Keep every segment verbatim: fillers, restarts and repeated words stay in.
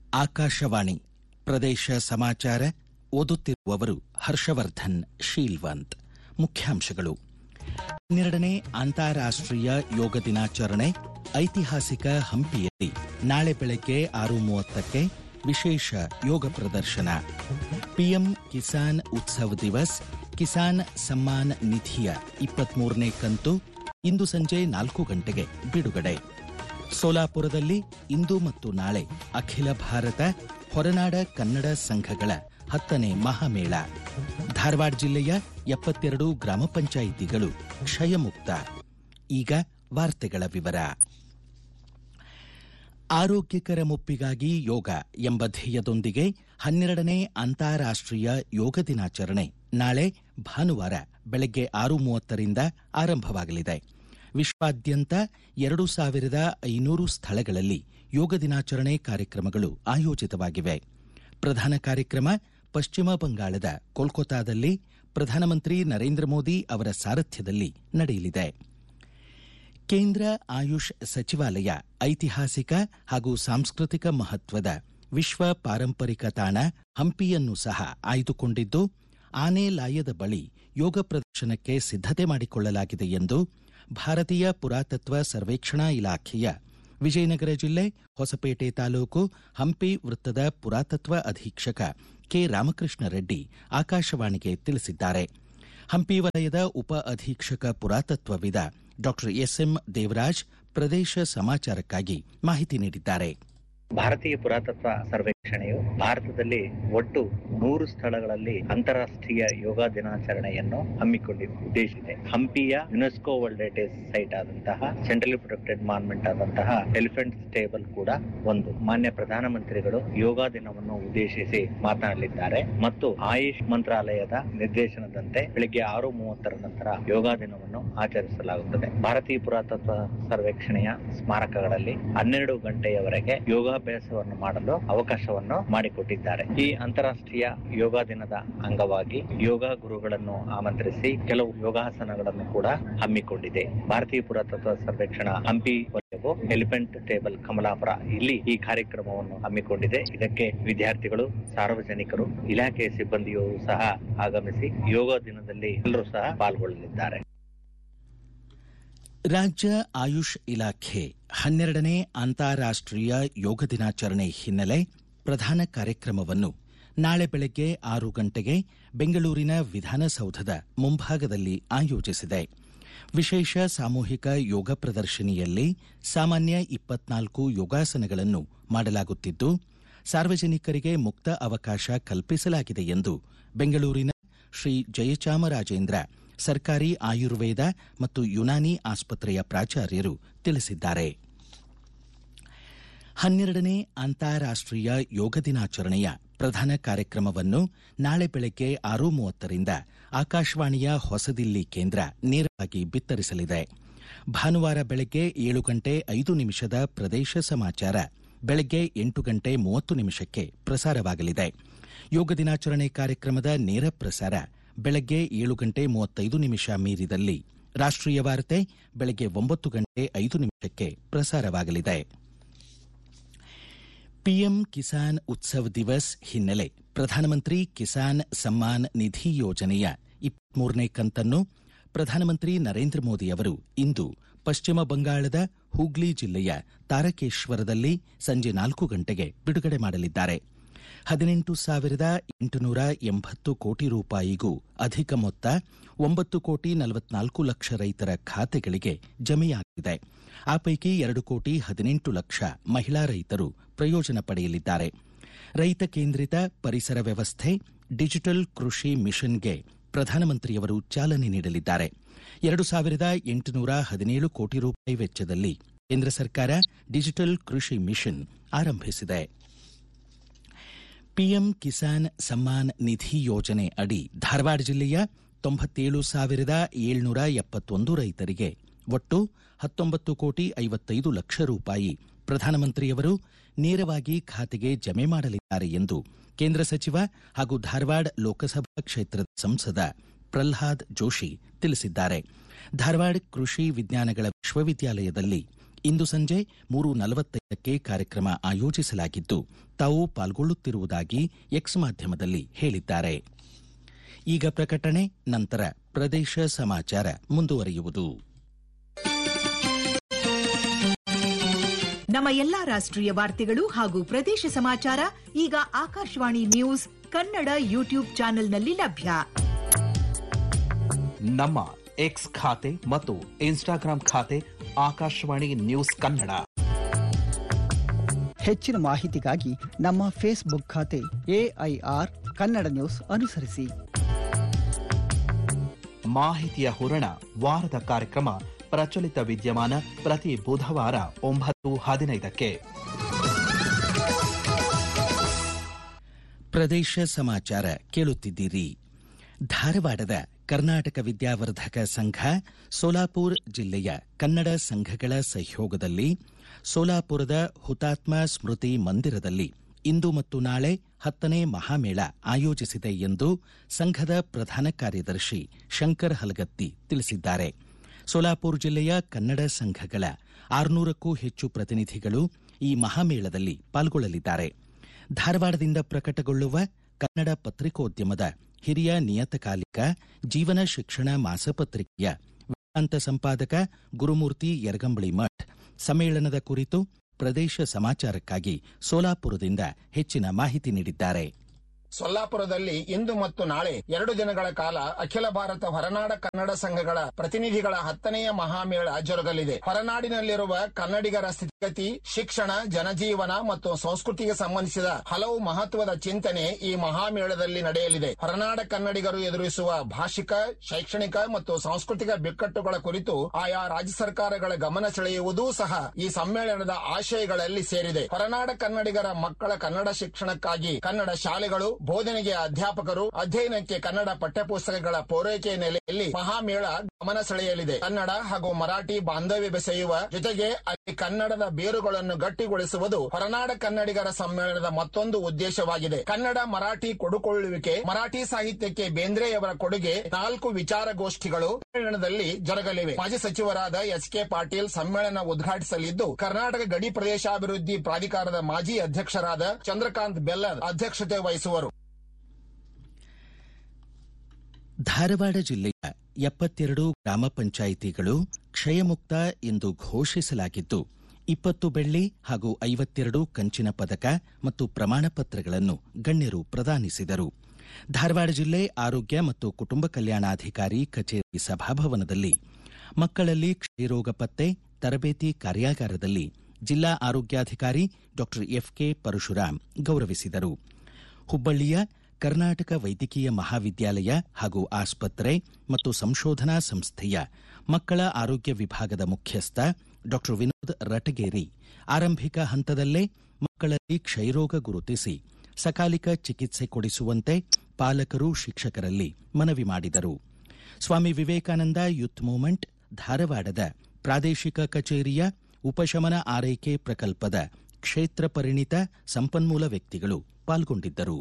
ಆಕಾಶವಾಣಿ ಪ್ರದೇಶ ಸಮಾಚಾರ ಓದುತ್ತಿರುವವರು ಹರ್ಷವರ್ಧನ್ ಶೀಲ್ವಂತ್. ಮುಖ್ಯಾಂಶಗಳು. ಹನ್ನೆರಡನೇ ಅಂತಾರಾಷ್ಟ್ರೀಯ ಯೋಗ ದಿನಾಚರಣೆ ಐತಿಹಾಸಿಕ ಹಂಪಿಯಲ್ಲಿ ನಾಳೆ ಬೆಳಗ್ಗೆ ಆರು ಮೂವತ್ತಕ್ಕೆ ವಿಶೇಷ ಯೋಗ ಪ್ರದರ್ಶನ. ಪಿಎಂ ಕಿಸಾನ್ ಉತ್ಸವ್ ದಿವಸ್ ಕಿಸಾನ್ ಸಮ್ಮಾನ್ ನಿಧಿಯ ಇಪ್ಪತ್ಮೂರನೇ ಕಂತು ಇಂದು ಸಂಜೆ ನಾಲ್ಕು ಗಂಟೆಗೆ ಬಿಡುಗಡೆ. ಸೋಲಾಪುರದಲ್ಲಿ ಇಂದು ಮತ್ತು ನಾಳೆ ಅಖಿಲ ಭಾರತ ಹೊರನಾಡ ಕನ್ನಡ ಸಂಘಗಳ ಹತ್ತನೇ ಮಹಾಮೇಳ. ಧಾರವಾಡ ಜಿಲ್ಲೆಯ ಎಪ್ಪತ್ತೆರಡು ಗ್ರಾಮ ಪಂಚಾಯಿತಿಗಳು ಕ್ಷಯಮುಕ್ತ. ಈಗ ವಾರ್ತೆಗಳ ವಿವರ. ಆರೋಗ್ಯಕರ ಮುಪ್ಪಿಗಾಗಿ ಯೋಗ ಎಂಬ ಧ್ಯೇಯದೊಂದಿಗೆ ಹನ್ನೆರಡನೇ ಅಂತಾರಾಷ್ಟ್ರೀಯ ಯೋಗ ದಿನಾಚರಣೆ ನಾಳೆ ಭಾನುವಾರ ಬೆಳಗ್ಗೆ ಆರು ಮೂವತ್ತರಿಂದ ಆರಂಭವಾಗಲಿದೆ. ವಿಶ್ವಾದ್ಯಂತ ಎರಡು ಸಾವಿರದ ಐನೂರು ಸ್ಥಳಗಳಲ್ಲಿ ಯೋಗ ದಿನಾಚರಣೆ ಕಾರ್ಯಕ್ರಮಗಳು ಆಯೋಜಿತವಾಗಿವೆ. ಪ್ರಧಾನ ಕಾರ್ಯಕ್ರಮ ಪಶ್ಚಿಮ ಬಂಗಾಳದ ಕೋಲ್ಕತಾದಲ್ಲಿ ಪ್ರಧಾನಮಂತ್ರಿ ನರೇಂದ್ರ ಮೋದಿ ಅವರ ಸಾರಥ್ಯದಲ್ಲಿ ನಡೆಯಲಿದೆ. ಕೇಂದ್ರ ಆಯುಷ್ ಸಚಿವಾಲಯ ಐತಿಹಾಸಿಕ ಹಾಗೂ ಸಾಂಸ್ಕೃತಿಕ ಮಹತ್ವದ ವಿಶ್ವ ಪಾರಂಪರಿಕ ತಾಣ ಹಂಪಿಯನ್ನು ಸಹ ಆಯ್ದುಕೊಂಡಿದ್ದು ಆನೆ ಲಾಯದ ಬಳಿ ಯೋಗ ಪ್ರದರ್ಶನಕ್ಕೆ ಸಿದ್ಧತೆ ಮಾಡಿಕೊಳ್ಳಲಾಗಿದೆ ಎಂದು ಭಾರತೀಯ ಪುರಾತತ್ವ ಸರ್ವೇಕ್ಷಣಾ ಇಲಾಖೆಯ ವಿಜಯನಗರ ಜಿಲ್ಲೆ ಹೊಸಪೇಟೆ ತಾಲೂಕು ಹಂಪಿ ವೃತ್ತದ ಪುರಾತತ್ವ ಅಧೀಕ್ಷಕ ಕೆ ರಾಮಕೃಷ್ಣ ರೆಡ್ಡಿ ಆಕಾಶವಾಣಿಗೆ ತಿಳಿಸಿದ್ದಾರೆ. ಹಂಪಿ ವಲಯದ ಉಪ ಅಧೀಕ್ಷಕ ಪುರಾತತ್ವವಿದ ಡಾ ಎಸ್ಎಂ ದೇವರಾಜ್ ಪ್ರದೇಶ ಸಮಾಚಾರಕ್ಕಾಗಿ ಮಾಹಿತಿ ನೀಡಿದ್ದಾರೆ. ಭಾರತೀಯ ಪುರಾತತ್ವ ಸರ್ವೇಕ್ಷಣೆಯು ಭಾರತದಲ್ಲಿ ಒಟ್ಟು ನೂರು ಸ್ಥಳಗಳಲ್ಲಿ ಅಂತಾರಾಷ್ಟ್ರೀಯ ಯೋಗ ದಿನಾಚರಣೆಯನ್ನು ಹಮ್ಮಿಕೊಂಡಿದೆ ಉದ್ದೇಶಿಸಿದೆ. ಹಂಪಿಯ ಯುನೆಸ್ಕೋ ವರ್ಲ್ಡ್ ಹೆರಿಟೇಜ್ ಸೈಟ್ ಆದಂತಹ ಸೆಂಟ್ರಲಿ ಪ್ರೊಟೆಕ್ಟೆಡ್ ಮಾನ್ಯುಮೆಂಟ್ ಆದಂತಹ ಎಲಿಫೆಂಟ್ ಸ್ಟೇಬಲ್ ಕೂಡ ಒಂದು. ಮಾನ್ಯ ಪ್ರಧಾನಮಂತ್ರಿಗಳು ಯೋಗ ದಿನವನ್ನು ಉದ್ದೇಶಿಸಿ ಮಾತನಾಡಲಿದ್ದಾರೆ ಮತ್ತು ಆಯುಷ್ ಮಂತ್ರಾಲಯದ ನಿರ್ದೇಶನದಂತೆ ಬೆಳಿಗ್ಗೆ ಆರು ಮೂವತ್ತರ ನಂತರ ಯೋಗ ದಿನವನ್ನು ಆಚರಿಸಲಾಗುತ್ತದೆ. ಭಾರತೀಯ ಪುರಾತತ್ವ ಸರ್ವೇಕ್ಷಣೆಯ ಸ್ಮಾರಕಗಳಲ್ಲಿ ಹನ್ನೆರಡು ಗಂಟೆಯವರೆಗೆ ಯೋಗಾಭ್ಯಾಸವನ್ನು ಮಾಡಲು ಅವಕಾಶವನ್ನು ಮಾಡಿಕೊಟ್ಟಿದ್ದಾರೆ. ಈ ಅಂತಾರಾಷ್ಟ್ರೀಯ ಯೋಗ ದಿನದ ಅಂಗವಾಗಿ ಯೋಗ ಗುರುಗಳನ್ನು ಆಮಂತ್ರಿಸಿ ಕೆಲವು ಯೋಗಾಸನಗಳನ್ನು ಕೂಡ ಹಮ್ಮಿಕೊಂಡಿದೆ. ಭಾರತೀಯ ಪುರಾತತ್ವ ಸರ್ವೇಕ್ಷಣಾ ಹಂಪಿ ವಲಯವು ಎಲಿಫೆಂಟ್ ಟೇಬಲ್ ಕಮಲಾಪುರ ಇಲ್ಲಿ ಈ ಕಾರ್ಯಕ್ರಮವನ್ನು ಹಮ್ಮಿಕೊಂಡಿದೆ. ಇದಕ್ಕೆ ವಿದ್ಯಾರ್ಥಿಗಳು, ಸಾರ್ವಜನಿಕರು, ಇಲಾಖೆಯ ಸಿಬ್ಬಂದಿಯೂ ಸಹ ಆಗಮಿಸಿ ಯೋಗ ದಿನದಲ್ಲಿ ಎಲ್ಲರೂ ಸಹ ಪಾಲ್ಗೊಳ್ಳಲಿದ್ದಾರೆ. ರಾಜ್ಯ ಆಯುಷ್ ಇಲಾಖೆ ಹನ್ನೆರಡನೇ ಅಂತಾರಾಷ್ಟ್ರೀಯ ಯೋಗ ದಿನಾಚರಣೆ ಹಿನ್ನೆಲೆ ಪ್ರಧಾನ ಕಾರ್ಯಕ್ರಮವನ್ನು ನಾಳೆ ಬೆಳಗ್ಗೆ ಆರು ಗಂಟೆಗೆ ಬೆಂಗಳೂರಿನ ವಿಧಾನಸೌಧದ ಮುಂಭಾಗದಲ್ಲಿ ಆಯೋಜಿಸಿದೆ. ವಿಶೇಷ ಸಾಮೂಹಿಕ ಯೋಗ ಪ್ರದರ್ಶನಿಯಲ್ಲಿ ಸಾಮಾನ್ಯ ಇಪ್ಪತ್ನಾಲ್ಕು ಯೋಗಾಸನಗಳನ್ನು ಮಾಡಲಾಗುತ್ತಿದ್ದು ಸಾರ್ವಜನಿಕರಿಗೆ ಮುಕ್ತ ಅವಕಾಶ ಕಲ್ಪಿಸಲಾಗಿದೆ ಎಂದು ಬೆಂಗಳೂರಿನ ಶ್ರೀ ಜಯಚಾಮರಾಜೇಂದ್ರ ಸರ್ಕಾರಿ ಆಯುರ್ವೇದ ಮತ್ತು ಯುನಾನಿ ಆಸ್ಪತ್ರೆಯ ಪ್ರಾಚಾರ್ಯರು ತಿಳಿಸಿದ್ದಾರೆ. ಹನ್ನೆರಡನೇ ಅಂತಾರಾಷ್ಟ್ರೀಯ ಯೋಗ ದಿನಾಚರಣೆಯ ಪ್ರಧಾನ ಕಾರ್ಯಕ್ರಮವನ್ನು ನಾಳೆ ಬೆಳಗ್ಗೆ ಆರು ಮೂವತ್ತರಿಂದ ಆಕಾಶವಾಣಿಯ ಹೊಸದಿಲ್ಲಿ ಕೇಂದ್ರ ನೇರವಾಗಿ ಬಿತ್ತರಿಸಲಿದೆ. ಭಾನುವಾರ ಬೆಳಗ್ಗೆ ಏಳು ಗಂಟೆ ಐದು ನಿಮಿಷದ ಪ್ರದೇಶ ಸಮಾಚಾರ ಬೆಳಗ್ಗೆ ಎಂಟು ಗಂಟೆ ಮೂವತ್ತು ನಿಮಿಷಕ್ಕೆ ಪ್ರಸಾರವಾಗಲಿದೆ. ಯೋಗ ದಿನಾಚರಣೆ ಕಾರ್ಯಕ್ರಮದ ನೇರ ಪ್ರಸಾರ ಬೆಳಗ್ಗೆ ಏಳು ಗಂಟೆ ಮೂವತ್ತೈದು ನಿಮಿಷ ಮೀರಿದಲ್ಲಿ ರಾಷ್ಟ್ರೀಯ ವಾರ್ತೆ ಬೆಳಗ್ಗೆ ಒಂಬತ್ತು ಗಂಟೆ ಐದು ನಿಮಿಷಕ್ಕೆ ಪ್ರಸಾರವಾಗಲಿದೆ. ಪಿಎಂ ಕಿಸಾನ್ ಉತ್ಸವ್ ದಿವಸ್ ಹಿನ್ನೆಲೆ ಪ್ರಧಾನಮಂತ್ರಿ ಕಿಸಾನ್ ಸಮ್ಮಾನ್ ನಿಧಿ ಯೋಜನೆಯ ಇಪ್ಪತ್ಮೂರನೇ ಕಂತನ್ನು ಪ್ರಧಾನಮಂತ್ರಿ ನರೇಂದ್ರ ಮೋದಿ ಅವರು ಇಂದು ಪಶ್ಚಿಮ ಬಂಗಾಳದ ಹೂಗ್ಲಿ ಜಿಲ್ಲೆಯ ತಾರಕೇಶ್ವರದಲ್ಲಿ ಸಂಜೆ ನಾಲ್ಕು ಗಂಟೆಗೆ ಬಿಡುಗಡೆ ಮಾಡಲಿದ್ದಾರೆ. ಹದಿನೆಂಟು ಸಾವಿರದ ಎಂಟುನೂರ ಎಂಬತ್ತು ಕೋಟಿ ರೂಪಾಯಿಗೂ ಅಧಿಕ ಮೊತ್ತ ಒಂಬತ್ತು ಕೋಟಿ ನಲವತ್ನಾಲ್ಕು ಲಕ್ಷ ರೈತರ ಖಾತೆಗಳಿಗೆ ಜಮೆಯಾಗಿದೆ. ಆ ಪೈಕಿ ಎರಡು ಕೋಟಿ ಹದಿನೆಂಟು ಲಕ್ಷ ಮಹಿಳಾ ರೈತರು ಪ್ರಯೋಜನ ಪಡೆಯಲಿದ್ದಾರೆ. ರೈತ ಕೇಂದ್ರಿತ ಪರಿಸರ ವ್ಯವಸ್ಥೆ ಡಿಜಿಟಲ್ ಕೃಷಿ ಮಿಷನ್ಗೆ ಪ್ರಧಾನಮಂತ್ರಿಯವರು ಚಾಲನೆ ನೀಡಲಿದ್ದಾರೆ. ಎರಡು ಸಾವಿರದ ಎಂಟುನೂರ ಹದಿನೇಳು ಕೋಟಿ ರೂಪಾಯಿ ವೆಚ್ಚದಲ್ಲಿ ಕೇಂದ್ರ ಸರ್ಕಾರ ಡಿಜಿಟಲ್ ಕೃಷಿ ಮಿಷನ್ ಆರಂಭಿಸಿದೆ. ಪಿಎಂ ಕಿಸಾನ್ ಸಮ್ಮಾನ್ ನಿಧಿ ಯೋಜನೆ ಅಡಿ ಧಾರವಾಡ ಜಿಲ್ಲೆಯ ತೊಂಬತ್ತೇಳು ಸಾವಿರದ ಏಳ್ನೂರ ಎಪ್ಪತ್ತೊಂದು ರೈತರಿಗೆ ಒಟ್ಟು ಹತ್ತೊಂಬತ್ತು ಕೋಟಿ ಐವತ್ತೈದು ಲಕ್ಷ ರೂಪಾಯಿ ಪ್ರಧಾನಮಂತ್ರಿಯವರು ನೇರವಾಗಿ ಖಾತೆಗೆ ಜಮೆ ಮಾಡಲಿದ್ದಾರೆ ಎಂದು ಕೇಂದ್ರ ಸಚಿವ ಹಾಗೂ ಧಾರವಾಡ ಲೋಕಸಭಾ ಕ್ಷೇತ್ರದ ಸಂಸದ ಪ್ರಲ್ಹಾದ್ ಜೋಶಿ ತಿಳಿಸಿದ್ದಾರೆ. ಧಾರವಾಡ ಕೃಷಿ ವಿಜ್ಞಾನಗಳ ವಿಶ್ವವಿದ್ಯಾಲಯದಲ್ಲಿ ಇಂದು ಸಂಜೆ ಮೂರು ನಲವತ್ತೈದಕ್ಕೆ ಕಾರ್ಯಕ್ರಮ ಆಯೋಜಿಸಲಾಗಿದ್ದು ತಾವು ಪಾಲ್ಗೊಳ್ಳುತ್ತಿರುವುದಾಗಿ ಎಕ್ಸ್ ಮಾಧ್ಯಮದಲ್ಲಿ ಹೇಳಿದ್ದಾರೆ. ಈಗ ಪ್ರಕಟಣೆ, ನಂತರ ಪ್ರದೇಶ ಸಮಾಚಾರ ಮುಂದುವರಿಯುವುದು. ನಮ್ಮ ಎಲ್ಲಾ ರಾಷ್ಟ್ರೀಯ ವಾರ್ತೆಗಳು ಹಾಗೂ ಪ್ರದೇಶ ಸಮಾಚಾರ ಈಗ ಆಕಾಶವಾಣಿ ನ್ಯೂಸ್ ಕನ್ನಡ ಯೂಟ್ಯೂಬ್ ಚಾನೆಲ್ನಲ್ಲಿ ಲಭ್ಯ. ನಮ್ಮ ಎಕ್ಸ್ ಖಾತೆ ಮತ್ತು ಇನ್ಸ್ಟಾಗ್ರಾಂ ಖಾತೆ ಆಕಾಶವಾಣಿ ನ್ಯೂಸ್ ಕನ್ನಡ. ಹೆಚ್ಚಿನ ಮಾಹಿತಿಗಾಗಿ ನಮ್ಮ ಫೇಸ್ಬುಕ್ ಖಾತೆ ಎಐಆರ್ ಕನ್ನಡ ನ್ಯೂಸ್ ಅನುಸರಿಸಿ. ಮಾಹಿತಿಯ ಹೂರಣ ವಾರದ ಕಾರ್ಯಕ್ರಮ ಪ್ರಚಲಿತ ವಿದ್ಯಮಾನ ಪ್ರತಿ ಬುಧವಾರ ಒಂಬತ್ತು ಹದಿನೈದಕ್ಕೆ. ಪ್ರದೇಶ ಸಮಾಚಾರ ಕೇಳುತ್ತಿದ್ದೀರಿ. ಧಾರವಾಡದ ಕರ್ನಾಟಕ ವಿದ್ಯಾವರ್ಧಕ ಸಂಘ ಸೋಲಾಪುರ ಜಿಲ್ಲೆಯ ಕನ್ನಡ ಸಂಘಗಳ ಸಹಯೋಗದಲ್ಲಿ ಸೋಲಾಪುರದ ಹುತಾತ್ಮ ಸ್ಮೃತಿ ಮಂದಿರದಲ್ಲಿ ಇಂದು ಮತ್ತು ನಾಳೆ ಹತ್ತನೇ ಮಹಾಮೇಳ ಆಯೋಜಿಸಿದೆ ಎಂದು ಸಂಘದ ಪ್ರಧಾನ ಕಾರ್ಯದರ್ಶಿ ಶಂಕರ್ ಹಲಗತ್ತಿ ತಿಳಿಸಿದ್ದಾರೆ. ಸೋಲಾಪುರ ಜಿಲ್ಲೆಯ ಕನ್ನಡ ಸಂಘಗಳ ಆರುನೂರಕ್ಕೂ ಹೆಚ್ಚು ಪ್ರತಿನಿಧಿಗಳು ಈ ಮಹಾಮೇಳದಲ್ಲಿ ಪಾಲ್ಗೊಳ್ಳಲಿದ್ದಾರೆ. ಧಾರವಾಡದಿಂದ ಪ್ರಕಟಗೊಳ್ಳುವ ಕನ್ನಡ ಪತ್ರಿಕೋದ್ಯಮದ ಹಿರಿಯ ನಿಯತಕಾಲಿಕ ಜೀವನ ಶಿಕ್ಷಣ ಮಾಸಪತ್ರಿಕೆಯ ವೇದಾಂತ ಸಂಪಾದಕ ಗುರುಮೂರ್ತಿ ಯರಗಂಬಳಿ ಮಠ್ ಸಮ್ಮೇಳನದ ಕುರಿತು ಪ್ರದೇಶ ಸಮಾಚಾರಕ್ಕಾಗಿ ಸೋಲಾಪುರದಿಂದ ಹೆಚ್ಚಿನ ಮಾಹಿತಿ ನೀಡಿದ್ದಾರೆ. ಸೊಲ್ಲಾಪುರದಲ್ಲಿ ಇಂದು ಮತ್ತು ನಾಳೆ ಎರಡು ದಿನಗಳ ಕಾಲ ಅಖಿಲ ಭಾರತ ಹೊರನಾಡ ಕನ್ನಡ ಸಂಘಗಳ ಪ್ರತಿನಿಧಿಗಳ ಹತ್ತನೆಯ ಮಹಾಮೇಳ ಜರುಗಲಿದೆ. ಹೊರನಾಡಿನಲ್ಲಿರುವ ಕನ್ನಡಿಗರ ಸ್ಥಿತಿಗತಿ, ಶಿಕ್ಷಣ, ಜನಜೀವನ ಮತ್ತು ಸಂಸ್ಕೃತಿಗೆ ಸಂಬಂಧಿಸಿದ ಹಲವು ಮಹತ್ವದ ಚಿಂತನೆ ಈ ಮಹಾಮೇಳದಲ್ಲಿ ನಡೆಯಲಿದೆ. ಹೊರನಾಡ ಕನ್ನಡಿಗರು ಎದುರಿಸುವ ಭಾಷಿಕ, ಶೈಕ್ಷಣಿಕ ಮತ್ತು ಸಾಂಸ್ಕೃತಿಕ ಬಿಕ್ಕಟ್ಟುಗಳ ಕುರಿತು ಆಯಾ ರಾಜ್ಯ ಸರ್ಕಾರಗಳ ಗಮನ ಸೆಳೆಯುವುದೂ ಸಹ ಈ ಸಮ್ಮೇಳನದ ಆಶಯಗಳಲ್ಲಿ ಸೇರಿದೆ. ಹೊರನಾಡ ಕನ್ನಡಿಗರ ಮಕ್ಕಳ ಕನ್ನಡ ಶಿಕ್ಷಣಕ್ಕಾಗಿ ಕನ್ನಡ ಶಾಲೆಗಳು, ಬೋಧನೆಗೆ ಅಧ್ಯಾಪಕರು, ಅಧ್ಯಯನಕ್ಕೆ ಕನ್ನಡ ಪಠ್ಯಪುಸ್ತಕಗಳ ಪೂರೈಕೆ ನೆಲೆಯಲ್ಲಿ ಮಹಾಮೇಳ ಗಮನ ಸೆಳೆಯಲಿದೆ. ಕನ್ನಡ ಹಾಗೂ ಮರಾಠಿ ಬಾಂಧವ್ಯ ಬೆಸೆಯುವ ಜೊತೆಗೆ ಅಲ್ಲಿ ಕನ್ನಡದ ಬೇರುಗಳನ್ನು ಗಟ್ಟಿಗೊಳಿಸುವುದು ಹೊರನಾಡ ಕನ್ನಡಿಗರ ಸಮ್ಮೇಳನದ ಮತ್ತೊಂದು ಉದ್ದೇಶವಾಗಿದೆ. ಕನ್ನಡ ಮರಾಠಿ ಕೊಡುಕೊಳ್ಳುವಿಕೆ, ಮರಾಠಿ ಸಾಹಿತ್ಯಕ್ಕೆ ಬೇಂದ್ರೆಯವರ ಕೊಡುಗೆ, ನಾಲ್ಕು ವಿಚಾರಗೋಷ್ಠಿಗಳು ಸಮ್ಮೇಳನದಲ್ಲಿ ಜರುಗಲಿವೆ. ಮಾಜಿ ಸಚಿವರಾದ ಎಚ್ ಕೆ ಪಾಟೀಲ್ ಸಮ್ಮೇಳನ ಉದ್ಘಾಟಿಸಲಿದ್ದು, ಕರ್ನಾಟಕ ಗಡಿ ಪ್ರದೇಶಾಭಿವೃದ್ಧಿ ಪ್ರಾಧಿಕಾರದ ಮಾಜಿ ಅಧ್ಯಕ್ಷರಾದ ಚಂದ್ರಕಾಂತ್ ಬೆಲ್ಲರ್ ಅಧ್ಯಕ್ಷತೆ ವಹಿಸುವರು. ಧಾರವಾಡ ಜಿಲ್ಲೆಯ ಎಪ್ಪತ್ತೆರಡು ಗ್ರಾಮ ಪಂಚಾಯಿತಿಗಳು ಕ್ಷಯಮುಕ್ತ ಎಂದು ಘೋಷಿಸಲಾಗಿದ್ದು, ಇಪ್ಪತ್ತು ಬೆಳ್ಳಿ ಹಾಗೂ ಐವತ್ತೆರಡು ಕಂಚಿನ ಪದಕ ಮತ್ತು ಪ್ರಮಾಣ ಪತ್ರಗಳನ್ನು ಗಣ್ಯರು ಪ್ರದಾನಿಸಿದರು. ಧಾರವಾಡ ಜಿಲ್ಲೆ ಆರೋಗ್ಯ ಮತ್ತು ಕುಟುಂಬ ಕಲ್ಯಾಣಾಧಿಕಾರಿ ಕಚೇರಿ ಸಭಾಭವನದಲ್ಲಿ ಮಕ್ಕಳಲ್ಲಿ ಕ್ಷಯರೋಗ ಪತ್ತೆ ತರಬೇತಿ ಕಾರ್ಯಾಗಾರದಲ್ಲಿ ಜಿಲ್ಲಾ ಆರೋಗ್ಯಾಧಿಕಾರಿ ಡಾ ಎಫ್ಕೆ ಪರಶುರಾಮ್ ಗೌರವಿಸಿದರು. ಹುಬ್ಬಳ್ಳಿಯ ಕರ್ನಾಟಕ ವೈದ್ಯಕೀಯ ಮಹಾವಿದ್ಯಾಲಯ ಹಾಗೂ ಆಸ್ಪತ್ರೆ ಮತ್ತು ಸಂಶೋಧನಾ ಸಂಸ್ಥೆಯ ಮಕ್ಕಳ ಆರೋಗ್ಯ ವಿಭಾಗದ ಮುಖ್ಯಸ್ಥ ಡಾ ವಿನೋದ್ ರಟಗೇರಿ ಆರಂಭಿಕ ಹಂತದಲ್ಲೇ ಮಕ್ಕಳಲ್ಲಿ ಕ್ಷಯರೋಗ ಗುರುತಿಸಿ ಸಕಾಲಿಕ ಚಿಕಿತ್ಸೆ ಕೊಡಿಸುವಂತೆ ಪಾಲಕರು, ಶಿಕ್ಷಕರಲ್ಲಿ ಮನವಿ ಮಾಡಿದರು. ಸ್ವಾಮಿ ವಿವೇಕಾನಂದ ಯೂತ್ ಮೂವ್ಮೆಂಟ್ ಧಾರವಾಡದ ಪ್ರಾದೇಶಿಕ ಕಚೇರಿಯ ಉಪಶಮನ ಆರೈಕೆ ಪ್ರಕಲ್ಪದ ಕ್ಷೇತ್ರ ಪರಿಣಿತ ಸಂಪನ್ಮೂಲ ವ್ಯಕ್ತಿಗಳು ಪಾಲ್ಗೊಂಡಿದ್ದರು.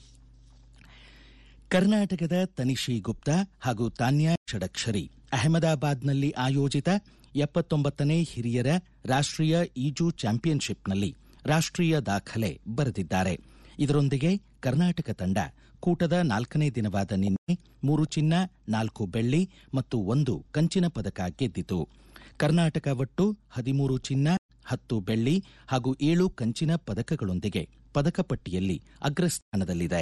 ಕರ್ನಾಟಕದ ತನಿಷಿ ಗುಪ್ತಾ ಹಾಗೂ ತಾನ್ಯಾ ಷಡಕ್ಷರಿ ಅಹಮದಾಬಾದ್ನಲ್ಲಿ ಆಯೋಜಿತ ಎಪ್ಪತ್ತೊಂಬತ್ತನೇ ಹಿರಿಯರ ರಾಷ್ಟ್ರೀಯ ಈಜು ಚಾಂಪಿಯನ್ಶಿಪ್ನಲ್ಲಿ ರಾಷ್ಟ್ರೀಯ ದಾಖಲೆ ಬರೆದಿದ್ದಾರೆ. ಇದರೊಂದಿಗೆ ಕರ್ನಾಟಕ ತಂಡ ಕೂಟದ ನಾಲ್ಕನೇ ದಿನವಾದ ನಿನ್ನೆ ಮೂರು ಚಿನ್ನ, ನಾಲ್ಕು ಬೆಳ್ಳಿ ಮತ್ತು ಒಂದು ಕಂಚಿನ ಪದಕ ಗೆದ್ದಿತು. ಕರ್ನಾಟಕ ಒಟ್ಟು ಹದಿಮೂರು ಚಿನ್ನ, ಹತ್ತು ಬೆಳ್ಳಿ ಹಾಗೂ ಏಳು ಕಂಚಿನ ಪದಕಗಳೊಂದಿಗೆ ಪದಕ ಪಟ್ಟಿಯಲ್ಲಿ ಅಗ್ರಸ್ಥಾನದಲ್ಲಿದೆ.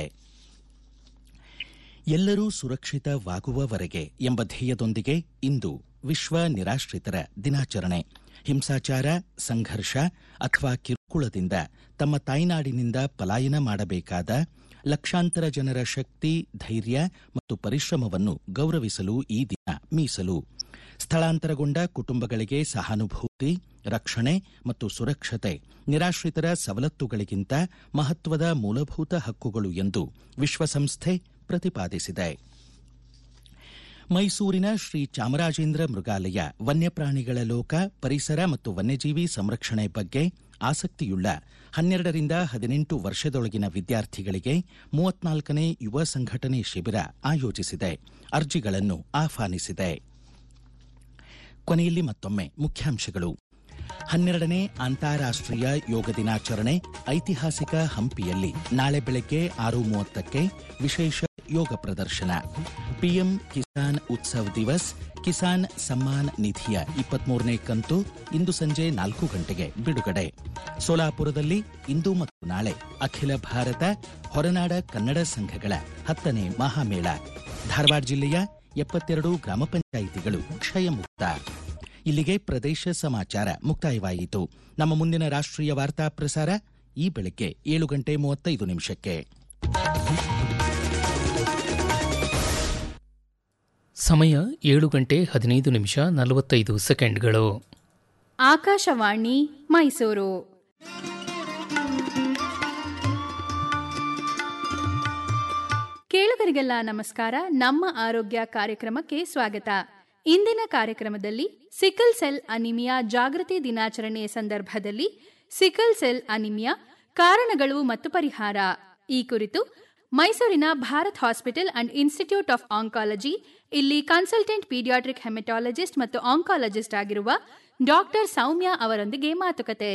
ಎಲ್ಲರೂ ಸುರಕ್ಷಿತವಾಗುವವರೆಗೆ ಎಂಬ ಧ್ಯೇಯದೊಂದಿಗೆ ಇಂದು ವಿಶ್ವ ನಿರಾಶ್ರಿತರ ದಿನಾಚರಣೆ. ಹಿಂಸಾಚಾರ, ಸಂಘರ್ಷ ಅಥವಾ ಕಿರುಕುಳದಿಂದ ತಮ್ಮ ತಾಯ್ನಾಡಿನಿಂದ ಪಲಾಯನ ಮಾಡಬೇಕಾದ ಲಕ್ಷಾಂತರ ಜನರ ಶಕ್ತಿ, ಧೈರ್ಯ ಮತ್ತು ಪರಿಶ್ರಮವನ್ನು ಗೌರವಿಸಲು ಈ ದಿನ ಮೀಸಲು. ಸ್ಥಳಾಂತರಗೊಂಡ ಕುಟುಂಬಗಳಿಗೆ ಸಹಾನುಭೂತಿ, ರಕ್ಷಣೆ ಮತ್ತು ಸುರಕ್ಷತೆ ನಿರಾಶ್ರಿತರ ಸವಲತ್ತುಗಳಿಗಿಂತ ಮಹತ್ವದ ಮೂಲಭೂತ ಹಕ್ಕುಗಳು ಎಂದು ವಿಶ್ವಸಂಸ್ಥೆ ಪ್ರತಿಪಾದಿಸಿದೆ. ಮೈಸೂರಿನ ಶ್ರೀ ಚಾಮರಾಜೇಂದ್ರ ಮೃಗಾಲಯ ವನ್ಯಪ್ರಾಣಿಗಳ ಲೋಕ, ಪರಿಸರ ಮತ್ತು ವನ್ಯಜೀವಿ ಸಂರಕ್ಷಣೆ ಬಗ್ಗೆ ಆಸಕ್ತಿಯುಳ್ಳ ಹನ್ನೆರಡರಿಂದ ಹದಿನೆಂಟು ವರ್ಷದೊಳಗಿನ ವಿದ್ಯಾರ್ಥಿಗಳಿಗೆ ಮೂವತ್ನಾಲ್ಕನೇ ಯುವ ಸಂಘಟನೆ ಶಿಬಿರ ಆಯೋಜಿಸಿದೆ. ಅರ್ಜಿಗಳನ್ನು ಆಹ್ವಾನಿಸಿದೆ. ಕೊನೆಯಲ್ಲಿ ಮತ್ತೊಮ್ಮೆ ಮುಖ್ಯಾಂಶಗಳು. ಹನ್ನೆರಡನೇ ಅಂತಾರಾಷ್ಟ್ರೀಯ ಯೋಗ ದಿನಾಚರಣೆ ಐತಿಹಾಸಿಕ ಹಂಪಿಯಲ್ಲಿ ನಾಳೆ ಬೆಳಗ್ಗೆ ಆರು ಮೂವತ್ತಕ್ಕೆ ವಿಶೇಷ ಯೋಗ ಪ್ರದರ್ಶನ. ಪಿಎಂ ಕಿಸಾನ್ ಉತ್ಸವ್ ದಿವಸ್ ಕಿಸಾನ್ ಸಮ್ಮಾನ್ ನಿಧಿಯ ಇಪ್ಪತ್ಮೂರನೇ ಕಂತು ಇಂದು ಸಂಜೆ ನಾಲ್ಕು ಗಂಟೆಗೆ ಬಿಡುಗಡೆ. ಸೋಲಾಪುರದಲ್ಲಿ ಇಂದು ಮತ್ತು ನಾಳೆ ಅಖಿಲ ಭಾರತ ಹೊರನಾಡ ಕನ್ನಡ ಸಂಘಗಳ ಹತ್ತನೇ ಮಹಾಮೇಳ. ಧಾರವಾಡ ಜಿಲ್ಲೆಯ ಎಪ್ಪತ್ತೆರಡು ಗ್ರಾಮ ಪಂಚಾಯಿತಿಗಳು ಕ್ಷಯಮುಕ್ತ. ಇಲ್ಲಿಗೆ ಪ್ರದೇಶ ಸಮಾಚಾರ ಮುಕ್ತಾಯವಾಯಿತು. ನಮ್ಮ ಮುಂದಿನ ರಾಷ್ಟ್ರೀಯ ವಾರ್ತಾ ಪ್ರಸಾರ ಈ ಬೆಳಗ್ಗೆ ಏಳು ಗಂಟೆ ಮೂವತ್ತೈದು ನಿಮಿಷಕ್ಕೆ. ಸಮಯ ಏಳು ಗಂಟೆ ಹದಿನೈದು ನಿಮಿಷ ನಲವತ್ತೈದು ಸೆಕೆಂಡ್ಗಳು. ಆಕಾಶವಾಣಿ ಮೈಸೂರು. ಕೇಳುಗರಿಗೆಲ್ಲ ನಮಸ್ಕಾರ. ನಮ್ಮ ಆರೋಗ್ಯ ಕಾರ್ಯಕ್ರಮಕ್ಕೆ ಸ್ವಾಗತ. ಇಂದಿನ ಕಾರ್ಯಕ್ರಮದಲ್ಲಿ ಸಿಕಲ್ ಸೆಲ್ ಅನಿಮಿಯಾ ಜಾಗೃತಿ ದಿನಾಚರಣೆ ಸಂದರ್ಭದಲ್ಲಿ ಸಿಕಲ್ ಸೆಲ್ ಅನಿಮಿಯಾ ಕಾರಣಗಳು ಮತ್ತು ಪರಿಹಾರ ಈ ಕುರಿತು ಮೈಸೂರಿನ Bharat hospital and institute of oncology ಇಲ್ಲಿ ಕನ್ಸಲ್ಟೆಂಟ್ ಪೀಡಿಯಾಟ್ರಿಕ್ ಹೆಮಟಾಲಜಿಸ್ಟ್ ಮತ್ತು ಆಂಕಾಲಜಿಸ್ಟ್ ಆಗಿರುವ ಡಾಕ್ಟರ್ ಸೌಮ್ಯ ಅವರೊಂದಿಗೆ ಮಾತುಕತೆ.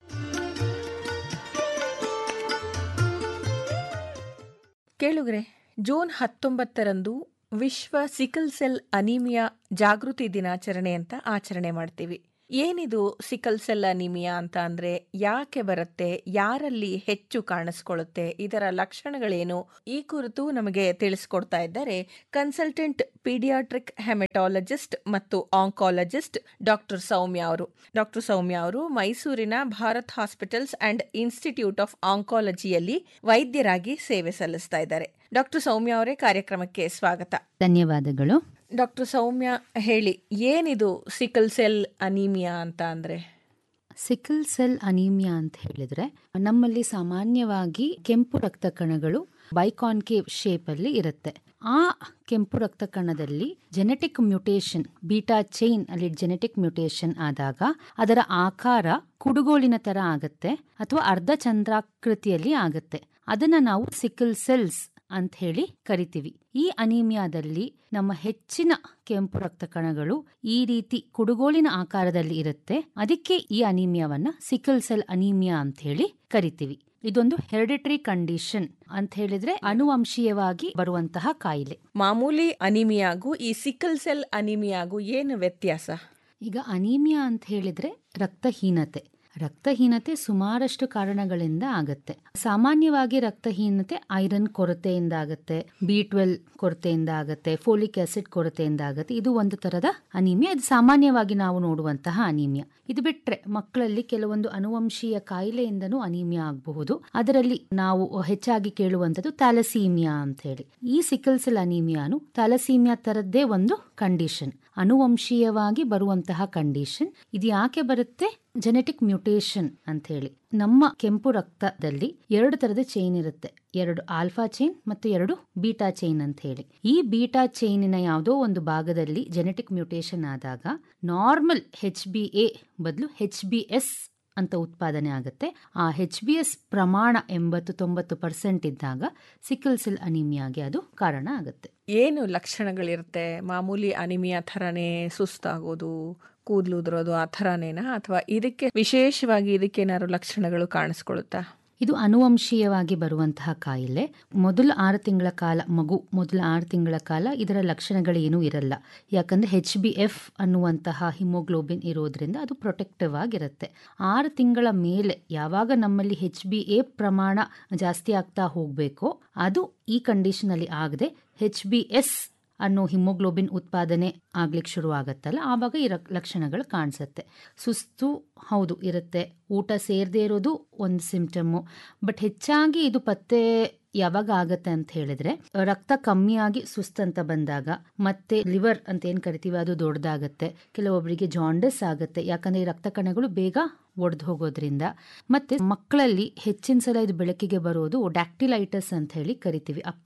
ಕೇಳುಗರೆ, ಜೂನ್ ಹತ್ತೊಂಬತ್ತರಂದು ವಿಶ್ವ ಸಿಕಲ್ ಸೆಲ್ ಅನಿಮಿಯಾ ಜಾಗೃತಿ ದಿನಾಚರಣೆ ಅಂತ ಆಚರಣೆ ಮಾಡ್ತೀವಿ. ಏನಿದು ಸಿಕಲ್ ಸೆಲ್ ಅನಿಮಿಯಾ ಅಂತ ಅಂದ್ರೆ, ಯಾಕೆ ಬರುತ್ತೆ, ಯಾರಲ್ಲಿ ಹೆಚ್ಚು ಕಾಣಿಸ್ಕೊಳ್ಳುತ್ತೆ, ಇದರ ಲಕ್ಷಣಗಳೇನು, ಈ ಕುರಿತು ನಮಗೆ ತಿಳಿಸ್ಕೊಡ್ತಾ ಇದ್ದಾರೆ ಕನ್ಸಲ್ಟೆಂಟ್ ಪೀಡಿಯಾಟ್ರಿಕ್ ಹೆಮಟಾಲಜಿಸ್ಟ್ ಮತ್ತು ಆಂಕಾಲಜಿಸ್ಟ್ ಡಾಕ್ಟರ್ ಸೌಮ್ಯ ಅವರು. ಡಾಕ್ಟರ್ ಸೌಮ್ಯ ಅವರು ಮೈಸೂರಿನ Bharat hospitals and institute of ಆಂಕಾಲಜಿಯಲ್ಲಿ ವೈದ್ಯರಾಗಿ ಸೇವೆ ಸಲ್ಲಿಸ್ತಾ ಇದ್ದಾರೆ. ಡಾಕ್ಟರ್ ಸೌಮ್ಯ ಅವರೇ, ಕಾರ್ಯಕ್ರಮಕ್ಕೆ ಸ್ವಾಗತ. ಧನ್ಯವಾದಗಳು. ಡಾಕ್ಟರ್ ಸೌಮ್ಯ, ಹೇಳಿ, ಏನಿದು ಸಿಕಲ್ ಸೆಲ್ ಅನಿಮಿಯಾ ಅಂತ ಅಂದ್ರೆ? ಸಿಕಲ್ ಸೆಲ್ ಅನಿಮಿಯಾ ಅಂತ ಹೇಳಿದ್ರೆ, ನಮ್ಮಲ್ಲಿ ಸಾಮಾನ್ಯವಾಗಿ ಕೆಂಪು ರಕ್ತ ಕಣಗಳು ಬೈಕಾನ್ಕೇವ್ ಶೇಪ್ ಅಲ್ಲಿ ಇರುತ್ತೆ. ಆ ಕೆಂಪು ರಕ್ತ ಕಣದಲ್ಲಿ ಜೆನೆಟಿಕ್ ಮ್ಯೂಟೇಷನ್, ಬೀಟಾ ಚೈನ್ ಅಲ್ಲಿ ಜೆನೆಟಿಕ್ ಮ್ಯೂಟೇಷನ್ ಆದಾಗ ಅದರ ಆಕಾರ ಕುಡುಗೋಲಿನ ತರ ಆಗತ್ತೆ ಅಥವಾ ಅರ್ಧ ಚಂದ್ರಾಕೃತಿಯಲ್ಲಿ ಆಗತ್ತೆ. ಅದನ್ನ ನಾವು ಸಿಕಲ್ ಸೆಲ್ಸ್ ಅಂತ ಹೇಳಿ ಕರಿತೀವಿ. ಈ ಅನಿಮಿಯಾದಲ್ಲಿ ನಮ್ಮ ಹೆಚ್ಚಿನ ಕೆಂಪು ರಕ್ತ ಕಣಗಳು ಈ ರೀತಿ ಕುಡುಗೋಲಿನ ಆಕಾರದಲ್ಲಿ ಇರುತ್ತೆ. ಅದಕ್ಕೆ ಈ ಅನಿಮಿಯಾವನ್ನ ಸಿಕಲ್ ಸೆಲ್ ಅನಿಮಿಯಾ ಅಂತ ಹೇಳಿ ಕರಿತೀವಿ. ಇದೊಂದು ಹೆರಿಡಿಟರಿ ಕಂಡೀಷನ್ ಅಂತ ಹೇಳಿದ್ರೆ ಅನುವಂಶೀಯವಾಗಿ ಬರುವಂತಹ ಕಾಯಿಲೆ. ಮಾಮೂಲಿ ಅನಿಮಿಯಾಗೂ ಈ ಸಿಕಲ್ ಸೆಲ್ ಅನಿಮಿಯಾಗೂ ಏನು ವ್ಯತ್ಯಾಸ? ಈಗ ಅನಿಮಿಯಾ ಅಂತ ಹೇಳಿದ್ರೆ ರಕ್ತಹೀನತೆ. ರಕ್ತಹೀನತೆ ಸುಮಾರಷ್ಟು ಕಾರಣಗಳಿಂದ ಆಗತ್ತೆ. ಸಾಮಾನ್ಯವಾಗಿ ರಕ್ತಹೀನತೆ ಐರನ್ ಕೊರತೆಯಿಂದ ಆಗತ್ತೆ, ಬಿ ಟ್ವೆಲ್ವ್ ಕೊರತೆಯಿಂದ ಆಗತ್ತೆ, ಫೋಲಿಕ್ ಆಸಿಡ್ ಕೊರತೆಯಿಂದ ಆಗತ್ತೆ. ಇದು ಒಂದು ತರದ ಅನಿಮಿಯಾ. ಇದು ಸಾಮಾನ್ಯವಾಗಿ ನಾವು ನೋಡುವಂತಹ ಅನಿಮಿಯಾ. ಇದು ಬಿಟ್ರೆ ಮಕ್ಕಳಲ್ಲಿ ಕೆಲವೊಂದು ಅನುವಂಶೀಯ ಕಾಯಿಲೆಯಿಂದನೂ ಅನಿಮಿಯಾ ಆಗಬಹುದು. ಅದರಲ್ಲಿ ನಾವು ಹೆಚ್ಚಾಗಿ ಕೇಳುವಂಥದ್ದು ಥ್ಯಾಲಸೀಮಿಯಾ ಅಂತ ಹೇಳಿ. ಈ ಸಿಕಲ್ ಸೆಲ್ ಅನಿಮಿಯಾನು ಥ್ಯಾಲಸೀಮಿಯಾ ತರದ್ದೇ ಒಂದು ಕಂಡೀಷನ್, ಅನುವಂಶೀಯವಾಗಿ ಬರುವಂತಹ ಕಂಡೀಷನ್. ಇದು ಯಾಕೆ ಬರುತ್ತೆ? ಜೆನೆಟಿಕ್ ಮ್ಯೂಟೇಷನ್ ಅಂತ ಹೇಳಿ. ನಮ್ಮ ಕೆಂಪು ರಕ್ತದಲ್ಲಿ ಎರಡು ತರದ ಚೈನ್ ಇರುತ್ತೆ, ಎರಡು ಆಲ್ಫಾ ಚೈನ್ ಮತ್ತು ಎರಡು ಬೀಟಾ ಚೈನ್ ಅಂತ ಹೇಳಿ. ಈ ಬೀಟಾ ಚೈನಿನ ಯಾವುದೋ ಒಂದು ಭಾಗದಲ್ಲಿ ಜೆನೆಟಿಕ್ ಮ್ಯೂಟೇಷನ್ ಆದಾಗ ನಾರ್ಮಲ್ ಹೆಚ್ ಬಿ ಎ ಬದಲು ಹೆಚ್ ಬಿ ಎಸ್ ಅಂತ ಉತ್ಪಾದನೆ ಆಗುತ್ತೆ. ಆ ಹೆಚ್ ಬಿ ಎಸ್ ಪ್ರಮಾಣ ಎಂಬತ್ತು ತೊಂಬತ್ತು ಪರ್ಸೆಂಟ್ ಇದ್ದಾಗ ಸಿಕಲ್ ಸೆಲ್ ಅನಿಮಿಯಾಗೆ ಅದು ಕಾರಣ ಆಗುತ್ತೆ. ಏನು ಲಕ್ಷಣಗಳಿರುತ್ತೆ? ಮಾಮೂಲಿ ಅನಿಮಿಯಾ ಥರನೇ ಸುಸ್ತಾಗೋದು, ಕೂದಲು ಉದುರೋದು, ಆ ಥರನೇನಾ, ಅಥವಾ ಇದಕ್ಕೆ ವಿಶೇಷವಾಗಿ ಇದಕ್ಕೇನಾದ್ರು ಲಕ್ಷಣಗಳು ಕಾಣಿಸ್ಕೊಳ್ಳುತ್ತಾ? ಇದು ಅನುವಂಶೀಯವಾಗಿ ಬರುವಂತಹ ಕಾಯಿಲೆ. ಮೊದಲ ಆರು ತಿಂಗಳ ಕಾಲ ಮಗು ಮೊದಲ ಆರು ತಿಂಗಳ ಕಾಲ ಇದರ ಲಕ್ಷಣಗಳೇನೂ ಇರಲ್ಲ. ಯಾಕಂದ್ರೆ ಹೆಚ್ ಬಿ ಎಫ್ ಅನ್ನುವಂತಹ ಹಿಮೋಗ್ಲೋಬಿನ್ ಇರೋದ್ರಿಂದ ಅದು ಪ್ರೊಟೆಕ್ಟಿವ್ ಆಗಿರುತ್ತೆ. ಆರು ತಿಂಗಳ ಮೇಲೆ ಯಾವಾಗ ನಮ್ಮಲ್ಲಿ ಹೆಚ್ ಬಿ ಎ ಪ್ರಮಾಣ ಜಾಸ್ತಿ ಆಗ್ತಾ ಹೋಗ್ಬೇಕೋ ಅದು ಈ ಕಂಡೀಷನ್ ಅಲ್ಲಿ ಆಗದೆ ಹೆಚ್ ಬಿ ಎಸ್ ಅನ್ನೋ ಹಿಮೋಗ್ಲೋಬಿನ್ ಉತ್ಪಾದನೆ ಆಗ್ಲಿಕ್ಕೆ ಶುರು ಆಗತ್ತಲ್ಲ, ಆವಾಗ ಈ ಲಕ್ಷಣಗಳು ಕಾಣಿಸುತ್ತೆ. ಸುಸ್ತು ಹೌದು ಇರುತ್ತೆ, ಊಟ ಸೇರದೇ ಇರೋದು ಒಂದು ಸಿಂಪ್ಟಮು. ಬಟ್ ಹೆಚ್ಚಾಗಿ ಇದು ಪತ್ತೆ ಯಾವಾಗ ಆಗತ್ತೆ ಅಂತ ಹೇಳಿದ್ರೆ ರಕ್ತ ಕಮ್ಮಿಯಾಗಿ ಸುಸ್ತಂತ ಬಂದಾಗ, ಮತ್ತೆ ಲಿವರ್ ಅಂತ ಏನ್ ಕರಿತೀವಿ ಅದು ದೊಡ್ಡದಾಗತ್ತೆ, ಕೆಲವೊಬ್ಬರಿಗೆ ಜಾಂಡಿಸ್ ಆಗತ್ತೆ ಯಾಕಂದ್ರೆ ಈ ರಕ್ತ ಕಣಗಳು ಬೇಗ ಒಡೆದು ಹೋಗೋದ್ರಿಂದ, ಮತ್ತೆ ಮಕ್ಕಳಲ್ಲಿ ಹೆಚ್ಚಿನ ಸಲ ಇದು ಬೆಳಕಿಗೆ ಬರೋದು ಡಾಕ್ಟಿಲೈಟಿಸ್ ಅಂತ ಹೇಳಿ ಕರಿತೀವಿ, ಅಕ್ಯೂಟ್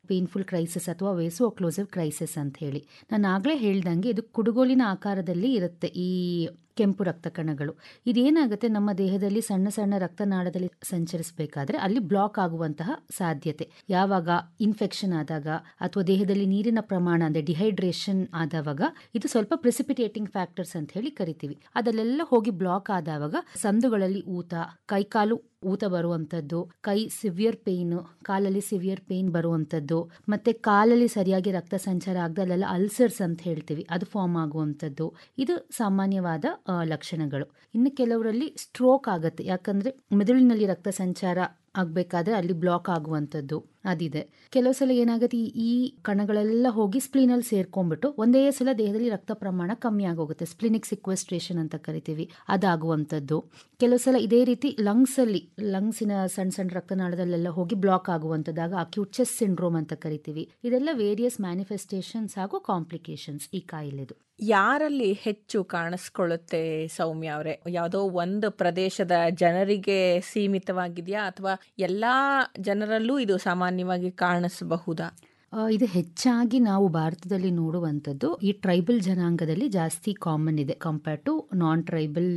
ಪೇನ್ಫುಲ್ ಕ್ರೈಸಿಸ್ ಅಥವಾ ವೇಸೋ ಒಕ್ಲೂಸಿವ್ ಕ್ರೈಸಿಸ್ ಅಂತ ಹೇಳಿ. ನಾನು ಆಗಲೇ ಹೇಳ್ದಂಗೆ ಇದು ಕುಡುಗೋಲಿನ ಆಕಾರದಲ್ಲಿ ಇರುತ್ತೆ ಈ ಕೆಂಪು ರಕ್ತ ಕಣಗಳು. ಇದೇನಾಗುತ್ತೆ, ನಮ್ಮ ದೇಹದಲ್ಲಿ ಸಣ್ಣ ಸಣ್ಣ ರಕ್ತನಾಳದಲ್ಲಿ ಸಂಚರಿಸಬೇಕಾದ್ರೆ ಅಲ್ಲಿ ಬ್ಲಾಕ್ ಆಗುವಂತಹ ಸಾಧ್ಯತೆ ಯಾವಾಗ ಇನ್ಫೆಕ್ಷನ್ ಆದಾಗ ಅಥವಾ ದೇಹದಲ್ಲಿ ನೀರಿನ ಪ್ರಮಾಣ ಅಂದ್ರೆ ಡಿಹೈಡ್ರೇಷನ್ ಆದವಾಗ ಇದು ಸ್ವಲ್ಪ ಪ್ರೆಸಿಪಿಟೇಟಿಂಗ್ ಫ್ಯಾಕ್ಟರ್ಸ್ ಅಂತ ಹೇಳಿ ಕರಿತೀವಿ. ಅದಲ್ಲೆಲ್ಲ ಹೋಗಿ ಬ್ಲಾಕ್ ಆದವಾಗ ಸಂದುಗಳಲ್ಲಿ ಊತ, ಕೈಕಾಲು ಊತ ಬರುವಂಥದ್ದು, ಕೈ ಸಿವಿಯರ್ ಪೇನ್, ಕಾಲಲ್ಲಿ ಸಿವಿಯರ್ ಪೇನ್ ಬರುವಂಥದ್ದು, ಮತ್ತೆ ಕಾಲಲ್ಲಿ ಸರಿಯಾಗಿ ರಕ್ತ ಸಂಚಾರ ಆಗದಲ್ಲೆಲ್ಲ ಅಲ್ಸರ್ಸ್ ಅಂತ ಹೇಳ್ತೀವಿ, ಅದು ಫಾರ್ಮ್ ಆಗುವಂಥದ್ದು. ಇದು ಸಾಮಾನ್ಯವಾದ ಲಕ್ಷಣಗಳು. ಇನ್ನು ಕೆಲವರಲ್ಲಿ ಸ್ಟ್ರೋಕ್ ಆಗುತ್ತೆ, ಯಾಕಂದ್ರೆ ಮೆದುಳಿನಲ್ಲಿ ರಕ್ತ ಸಂಚಾರ ಆಗ್ಬೇಕಾದ್ರೆ ಅಲ್ಲಿ ಬ್ಲಾಕ್ ಆಗುವಂಥದ್ದು ಅದಿದೆ. ಕೆಲವು ಸಲ ಏನಾಗುತ್ತೆ, ಈ ಕಣಗಳೆಲ್ಲ ಹೋಗಿ ಸ್ಪ್ಲೀನಲ್ಲಿ ಸೇರ್ಕೊಂಡ್ಬಿಟ್ಟು ಒಂದೇ ಸಲ ದೇಹದಲ್ಲಿ ರಕ್ತ ಪ್ರಮಾಣ ಕಮ್ಮಿ ಆಗೋಗುತ್ತೆ, ಸ್ಪ್ಲಿನಿಕ್ ಸಿಕ್ವೆಸ್ಟ್ರೇಷನ್ ಅಂತ ಕರಿತೀವಿ, ಅದಾಗುವಂಥದ್ದು. ಕೆಲವು ಸಲ ಇದೇ ರೀತಿ ಲಂಗ್ಸ್ ಅಲ್ಲಿ ಲಂಗ್ಸಿನ ಸಣ್ಣ ಸಣ್ಣ ರಕ್ತನಾಳದಲ್ಲೆಲ್ಲ ಹೋಗಿ ಬ್ಲಾಕ್ ಆಗುವಂಥದ್ದಾಗ ಅಕ್ಯೂಟ್ ಚೆಸ್ಟ್ ಸಿಂಡ್ರೋಮ್ ಅಂತ ಕರಿತೀವಿ. ಇದೆಲ್ಲ ವೇರಿಯಸ್ ಮ್ಯಾನಿಫೆಸ್ಟೇಷನ್ಸ್ ಹಾಗೂ ಕಾಂಪ್ಲಿಕೇಶನ್ಸ್ ಈ ಕಾಯಿಲೆದು. ಯಾರಲ್ಲಿ ಹೆಚ್ಚು ಕಾಣಿಸ್ಕೊಳ್ಳುತ್ತೆ ಸೌಮ್ಯ ಅವರೇ? ಯಾವುದೋ ಒಂದು ಪ್ರದೇಶದ ಜನರಿಗೆ ಸೀಮಿತವಾಗಿದೆಯಾ ಅಥವಾ ಎಲ್ಲಾ ಜನರಲ್ಲೂ ಇದು ಸಾಮಾನ್ಯವಾಗಿ ಕಾಣಿಸಬಹುದಾ? ಇದು ಹೆಚ್ಚಾಗಿ ನಾವು ಭಾರತದಲ್ಲಿ ನೋಡುವಂಥದ್ದು ಈ ಟ್ರೈಬಲ್ ಜನಾಂಗದಲ್ಲಿ ಜಾಸ್ತಿ ಕಾಮನ್ ಇದೆ ಕಂಪೇರ್ ಟು ನಾನ್ ಟ್ರೈಬಲ್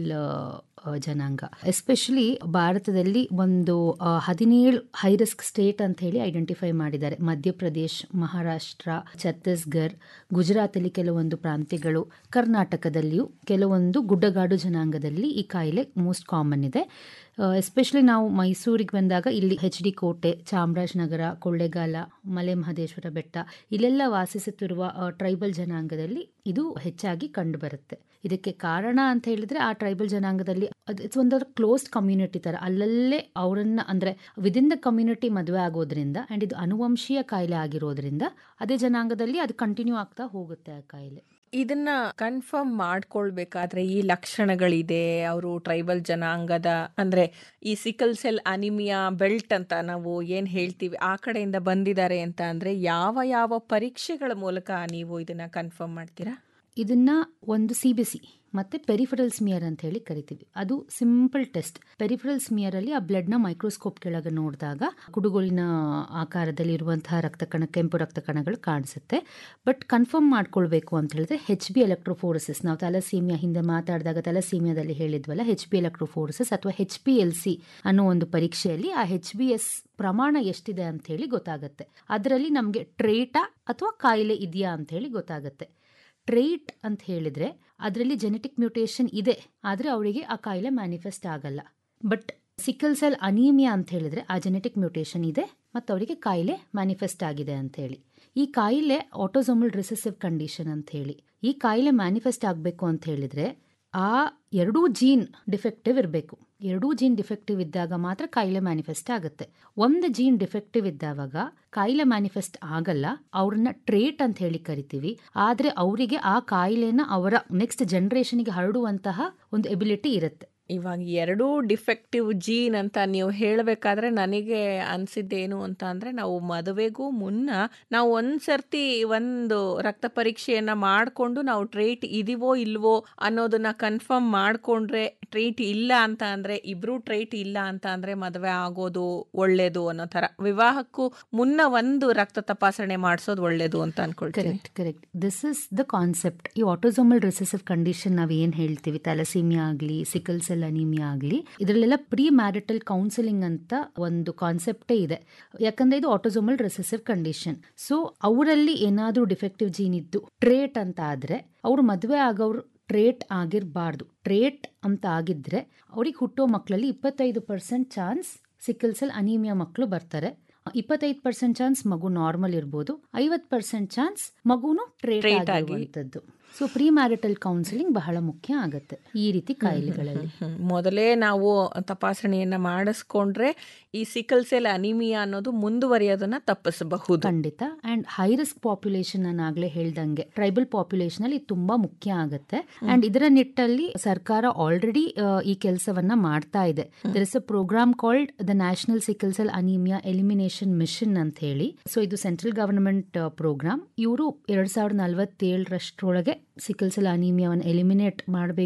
ಜನಾಂಗ. ಎಸ್ಪೆಷಲಿ ಭಾರತದಲ್ಲಿ ಒಂದು ಹದಿನೇಳು ಹೈ ರಿಸ್ಕ್ ಸ್ಟೇಟ್ ಅಂತ ಹೇಳಿ ಐಡೆಂಟಿಫೈ ಮಾಡಿದ್ದಾರೆ. ಮಧ್ಯಪ್ರದೇಶ್, ಮಹಾರಾಷ್ಟ್ರ, ಛತ್ತೀಸ್ಗಢ, ಗುಜರಾತಲ್ಲಿ ಕೆಲವೊಂದು ಪ್ರಾಂತ್ಯಗಳು, ಕರ್ನಾಟಕದಲ್ಲಿಯೂ ಕೆಲವೊಂದು ಗುಡ್ಡಗಾಡು ಜನಾಂಗದಲ್ಲಿ ಈ ಕಾಯಿಲೆ ಮೋಸ್ಟ್ ಕಾಮನ್ ಇದೆ. ಎಸ್ಪೆಷಲಿ ನಾವು ಮೈಸೂರಿಗೆ ಬಂದಾಗ ಇಲ್ಲಿ ಎಚ್ ಡಿ ಕೋಟೆ, ಚಾಮರಾಜನಗರ, ಕೊಳ್ಳೇಗಾಲ, ಮಲೆ ಮಹದೇಶ್ವರ ಬೆಟ್ಟ ಇಲ್ಲೆಲ್ಲ ವಾಸಿಸುತ್ತಿರುವ ಟ್ರೈಬಲ್ ಜನಾಂಗದಲ್ಲಿ ಇದು ಹೆಚ್ಚಾಗಿ ಕಂಡು ಬರುತ್ತೆ. ಇದಕ್ಕೆ ಕಾರಣ ಅಂತ ಹೇಳಿದ್ರೆ ಆ ಟ್ರೈಬಲ್ ಜನಾಂಗದಲ್ಲಿ ಇಟ್ಸ್ ಒಂದರ ಕ್ಲೋಸ್ಡ್ ಕಮ್ಯುನಿಟಿ ತರ, ಅಲ್ಲಲ್ಲೇ ಅವರನ್ನ ಅಂದ್ರೆ ವಿದಿನ್ ದ ಕಮ್ಯುನಿಟಿ ಮದುವೆ ಆಗೋದ್ರಿಂದ ಅಂಡ್ ಇದು ಅನುವಂಶೀಯ ಕಾಯಿಲೆ ಆಗಿರೋದ್ರಿಂದ ಅದೇ ಜನಾಂಗದಲ್ಲಿ ಅದು ಕಂಟಿನ್ಯೂ ಆಗ್ತಾ ಹೋಗುತ್ತೆ ಆ ಕಾಯಿಲೆ. ಇದನ್ನ ಕನ್ಫರ್ಮ್ ಮಾಡ್ಕೊಳ್ಬೇಕಾದ್ರೆ ಈ ಲಕ್ಷಣಗಳಿದೆ, ಅವರು ಟ್ರೈಬಲ್ ಜನಾಂಗದ ಅಂದ್ರೆ ಈ ಸಿಕಲ್ ಸೆಲ್ ಅನಿಮಿಯಾ ಬೆಲ್ಟ್ ಅಂತ ನಾವು ಏನ್ ಹೇಳ್ತೀವಿ ಆ ಕಡೆಯಿಂದ ಬಂದಿದ್ದಾರೆ ಅಂತ ಅಂದ್ರೆ ಯಾವ ಯಾವ ಪರೀಕ್ಷೆಗಳ ಮೂಲಕ ನೀವು ಇದನ್ನ ಕನ್ಫರ್ಮ್ ಮಾಡ್ತೀರಾ? ಇದನ್ನ ಒಂದು ಸಿ ಬಿ ಸಿ ಮತ್ತೆ ಪೆರಿಫರಲ್ ಸ್ಮಿಯರ್ ಅಂತ ಹೇಳಿ ಕರಿತೀವಿ. ಅದು ಸಿಂಪಲ್ ಟೆಸ್ಟ್. ಪೆರಿಫರಲ್ ಸ್ಮಿಯರ್ ಅಲ್ಲಿ ಆ ಬ್ಲಡ್ ನ ಮೈಕ್ರೋಸ್ಕೋಪ್ ಕೆಳಗೆ ನೋಡಿದಾಗ ಕುಡುಗೋಲಿನ ಆಕಾರದಲ್ಲಿ ಇರುವಂತಹ ರಕ್ತ ಕಣ, ಕೆಂಪು ರಕ್ತ ಕಣಗಳು ಕಾಣಿಸುತ್ತೆ. ಬಟ್ ಕನ್ಫರ್ಮ್ ಮಾಡ್ಕೊಳ್ಬೇಕು ಅಂತ ಹೇಳಿದ್ರೆ ಹೆಚ್ ಬಿ ಎಲೆಕ್ಟ್ರೋಫೋರಸಿಸ್, ನಾವು ಥಾಲಸೀಮಿಯಾ ಹಿಂದೆ ಮಾತಾಡಿದಾಗ ಥಾಲಸೀಮಿಯಾದಲ್ಲಿ ಹೇಳಿದ್ವಲ್ಲ, ಹೆಚ್ ಬಿ ಎಲೆಕ್ಟ್ರೋಫೋರಸಿಸ್ ಅಥವಾ ಹೆಚ್ ಪಿ ಎಲ್ ಸಿ ಅನ್ನೋ ಒಂದು ಪರೀಕ್ಷೆಯಲ್ಲಿ ಆ ಹೆಚ್ ಬಿ ಎಸ್ ಪ್ರಮಾಣ ಎಷ್ಟಿದೆ ಅಂತ ಹೇಳಿ ಗೊತ್ತಾಗುತ್ತೆ. ಅದರಲ್ಲಿ ನಮಗೆ ಟ್ರೇಟಾ ಅಥವಾ ಕಾಯಿಲೆ ಇದೆಯಾ ಅಂತ ಹೇಳಿ ಗೊತ್ತಾಗುತ್ತೆ. ಟ್ರೇಟ್ ಅಂತ ಹೇಳಿದ್ರೆ ಅದರಲ್ಲಿ ಜೆನೆಟಿಕ್ ಮ್ಯೂಟೇಷನ್ ಇದೆ, ಆದರೆ ಅವರಿಗೆ ಆ ಕಾಯಿಲೆ ಮ್ಯಾನಿಫೆಸ್ಟ್ ಆಗಲ್ಲ. ಬಟ್ ಸಿಕಲ್ ಸೆಲ್ ಅನೀಮಿಯಾ ಅಂತ ಹೇಳಿದ್ರೆ ಆ ಜೆನೆಟಿಕ್ ಮ್ಯೂಟೇಷನ್ ಇದೆ ಮತ್ತು ಅವರಿಗೆ ಕಾಯಿಲೆ ಮ್ಯಾನಿಫೆಸ್ಟ್ ಆಗಿದೆ ಅಂತ ಹೇಳಿ. ಈ ಕಾಯಿಲೆ ಆಟೋಸೋಮಲ್ ರಿಸೆಸಿವ್ ಕಂಡೀಷನ್ ಅಂತ ಹೇಳಿ. ಈ ಕಾಯಿಲೆ ಮ್ಯಾನಿಫೆಸ್ಟ್ ಆಗಬೇಕು ಅಂತ ಹೇಳಿದ್ರೆ ಆ ಎರಡೂ ಜೀನ್ ಡಿಫೆಕ್ಟಿವ್ ಇರಬೇಕು. ಎರಡೂ ಜೀನ್ ಡಿಫೆಕ್ಟಿವ್ ಇದ್ದಾಗ ಮಾತ್ರ ಕಾಯಿಲೆ ಮ್ಯಾನಿಫೆಸ್ಟ್ ಆಗುತ್ತೆ. ಒಂದು ಜೀನ್ ಡಿಫೆಕ್ಟಿವ್ ಇದ್ದಾವಾಗ ಕಾಯಿಲೆ ಮ್ಯಾನಿಫೆಸ್ಟ್ ಆಗಲ್ಲ. ಅವ್ರನ್ನ ಟ್ರೇಟ್ ಅಂತ ಹೇಳಿ ಕರಿತೀವಿ. ಆದ್ರೆ ಅವರಿಗೆ ಆ ಕಾಯಿಲೆನ ಅವರ ನೆಕ್ಸ್ಟ್ ಜನರೇಷನ್ಗೆ ಹರಡುವಂತಹ ಒಂದು ಎಬಿಲಿಟಿ ಇರುತ್ತೆ. ಇವಾಗ ಎರಡೂ ಡಿಫೆಕ್ಟಿವ್ ಜೀನ್ ಅಂತ ನೀವು ಹೇಳಬೇಕಾದ್ರೆ ನನಗೆ ಅನಿಸಿದ್ದೇನು ಅಂತ ಅಂದರೆ, ನಾವು ಮದುವೆಗೂ ಮುನ್ನ ನಾವು ಒಂದು ಸರ್ತಿ ಒಂದು ರಕ್ತ ಪರೀಕ್ಷೆಯನ್ನು ಮಾಡಿಕೊಂಡು ನಾವು ಟ್ರೇಟ್ ಇದೀವೋ ಇಲ್ವೋ ಅನ್ನೋದನ್ನ ಕನ್ಫರ್ಮ್ ಮಾಡಿಕೊಂಡ್ರೆ, ಟ್ರೇಟ್ ಇಲ್ಲ ಅಂತ ಅಂದರೆ ಇಬ್ಬರೂ ಟ್ರೇಟ್ ಇಲ್ಲ ಅಂತ ಅಂದರೆ ಮದುವೆ ಆಗೋದು ಒಳ್ಳೇದು ಅನ್ನೋ ಥರ. ವಿವಾಹಕ್ಕೂ ಮುನ್ನ ಒಂದು ರಕ್ತ ತಪಾಸಣೆ ಮಾಡಿಸೋದು ಒಳ್ಳೇದು ಅಂತ ಅನ್ಕೊಳ್ತೀನಿ. Correct correct this is the concept. ಈ ಆಟೋಸೋಮಲ್ ರಿಸೆಸಿವ್ ಕಂಡೀಷನ್ ನಾವು ಏನು ಹೇಳ್ತೀವಿ, ಥಾಲಸೀಮಿಯಾ ಆಗಲಿ, ಸಿಕಲ್ ಸೆಲ್ ಅನಿಮಿಯಾ ಆಗಲಿ, ಇದರಲ್ಲೆಲ್ಲ ಪ್ರೀ ಮ್ಯಾರಿಟಲ್ ಕೌನ್ಸಿಲಿಂಗ್ ಅಂತ ಒಂದು ಕಾನ್ಸೆಪ್ಟೇ ಇದೆ. ಯಾಕಂದ್ರೆ ಇದು ಆಟೋಸೋಮಲ್ ರಿಸೆಸಿವ್ ಕಂಡೀಷನ್. ಸೊ ಅವರಲ್ಲಿ ಏನಾದರೂ ಡಿಫೆಕ್ಟಿವ್ ಜೀನ್ ಇದ್ದು ಟ್ರೇಟ್ ಅಂತ ಆದ್ರೆ ಅವ್ರು ಮದುವೆ ಆಗೋರು ಟ್ರೇಟ್ ಆಗಿರಬಾರ್ದು. ಟ್ರೇಟ್ ಅಂತ ಆಗಿದ್ರೆ ಅವ್ರಿಗೆ ಹುಟ್ಟೋ ಮಕ್ಕಳಲ್ಲಿ ಇಪ್ಪತ್ತೈದು percent chance sickle cell anaemia ಮಕ್ಕಳು ಬರ್ತಾರೆ. ಇಪ್ಪತ್ತೈದು ಪರ್ಸೆಂಟ್ ಚಾನ್ಸ್ ಮಗು ನಾರ್ಮಲ್ ಇರ್ಬೋದು, ಐವತ್ತು ಪರ್ಸೆಂಟ್ ಚಾನ್ಸ್ ಮಗುನು ಟ್ರೇಟ್ ಆಗುವಂಥದ್ದು. ಸೊ ಪ್ರೀ ಮ್ಯಾರಿಟಲ್ ಕೌನ್ಸಿಲಿಂಗ್ ಬಹಳ ಮುಖ್ಯ ಆಗುತ್ತೆ ಈ ರೀತಿ ಕಾಯಿಲೆಗಳಲ್ಲಿ. ಮೊದಲೇ ನಾವು ತಪಾಸಣೆಯನ್ನ ಮಾಡಿಸ್ಕೊಂಡ್ರೆ ಈ ಸಿಕಲ್ ಸೆಲ್ ಅನಿಮಿಯಾ ಅನ್ನೋದು ಮುಂದುವರಿಯೋದನ್ನ ತಪ್ಪಿಸಬಹುದು. ಖಂಡಿತ. ಅಂಡ್ ಹೈ ರಿಸ್ಕ್ ಪಾಪ್ಯುಲೇಷನ್ ನಾನು ಆಗ್ಲೇ ಹೇಳ್ದಂಗೆ ಟ್ರೈಬಲ್ ಪಾಪ್ಯುಲೇಷನ್ ಅಲ್ಲಿ ತುಂಬಾ ಮುಖ್ಯ ಆಗುತ್ತೆ. ಅಂಡ್ ಇದರ ನಿಟ್ಟಲ್ಲಿ ಸರ್ಕಾರ ಆಲ್ರೆಡಿ ಈ ಕೆಲಸವನ್ನ ಮಾಡ್ತಾ ಇದೆ. There is a program called the national sickle cell anaemia elimination mission ಅಂತ ಹೇಳಿ. ಸೊ ಇದು ಸೆಂಟ್ರಲ್ ಗವರ್ನಮೆಂಟ್ ಪ್ರೋಗ್ರಾಮ್. ಇವರು ಎರಡ್ ಸಾವಿರದ ನಲವತ್ತೇಳರಷ್ಟರೊಳಗೆ ಸಿಕಲ್ ಸೆಲ್ ಅನಿಮಿಯಾವನ್ನು ಎಲಿಮಿನೇಟ್ ಮಾಡಬೇಕು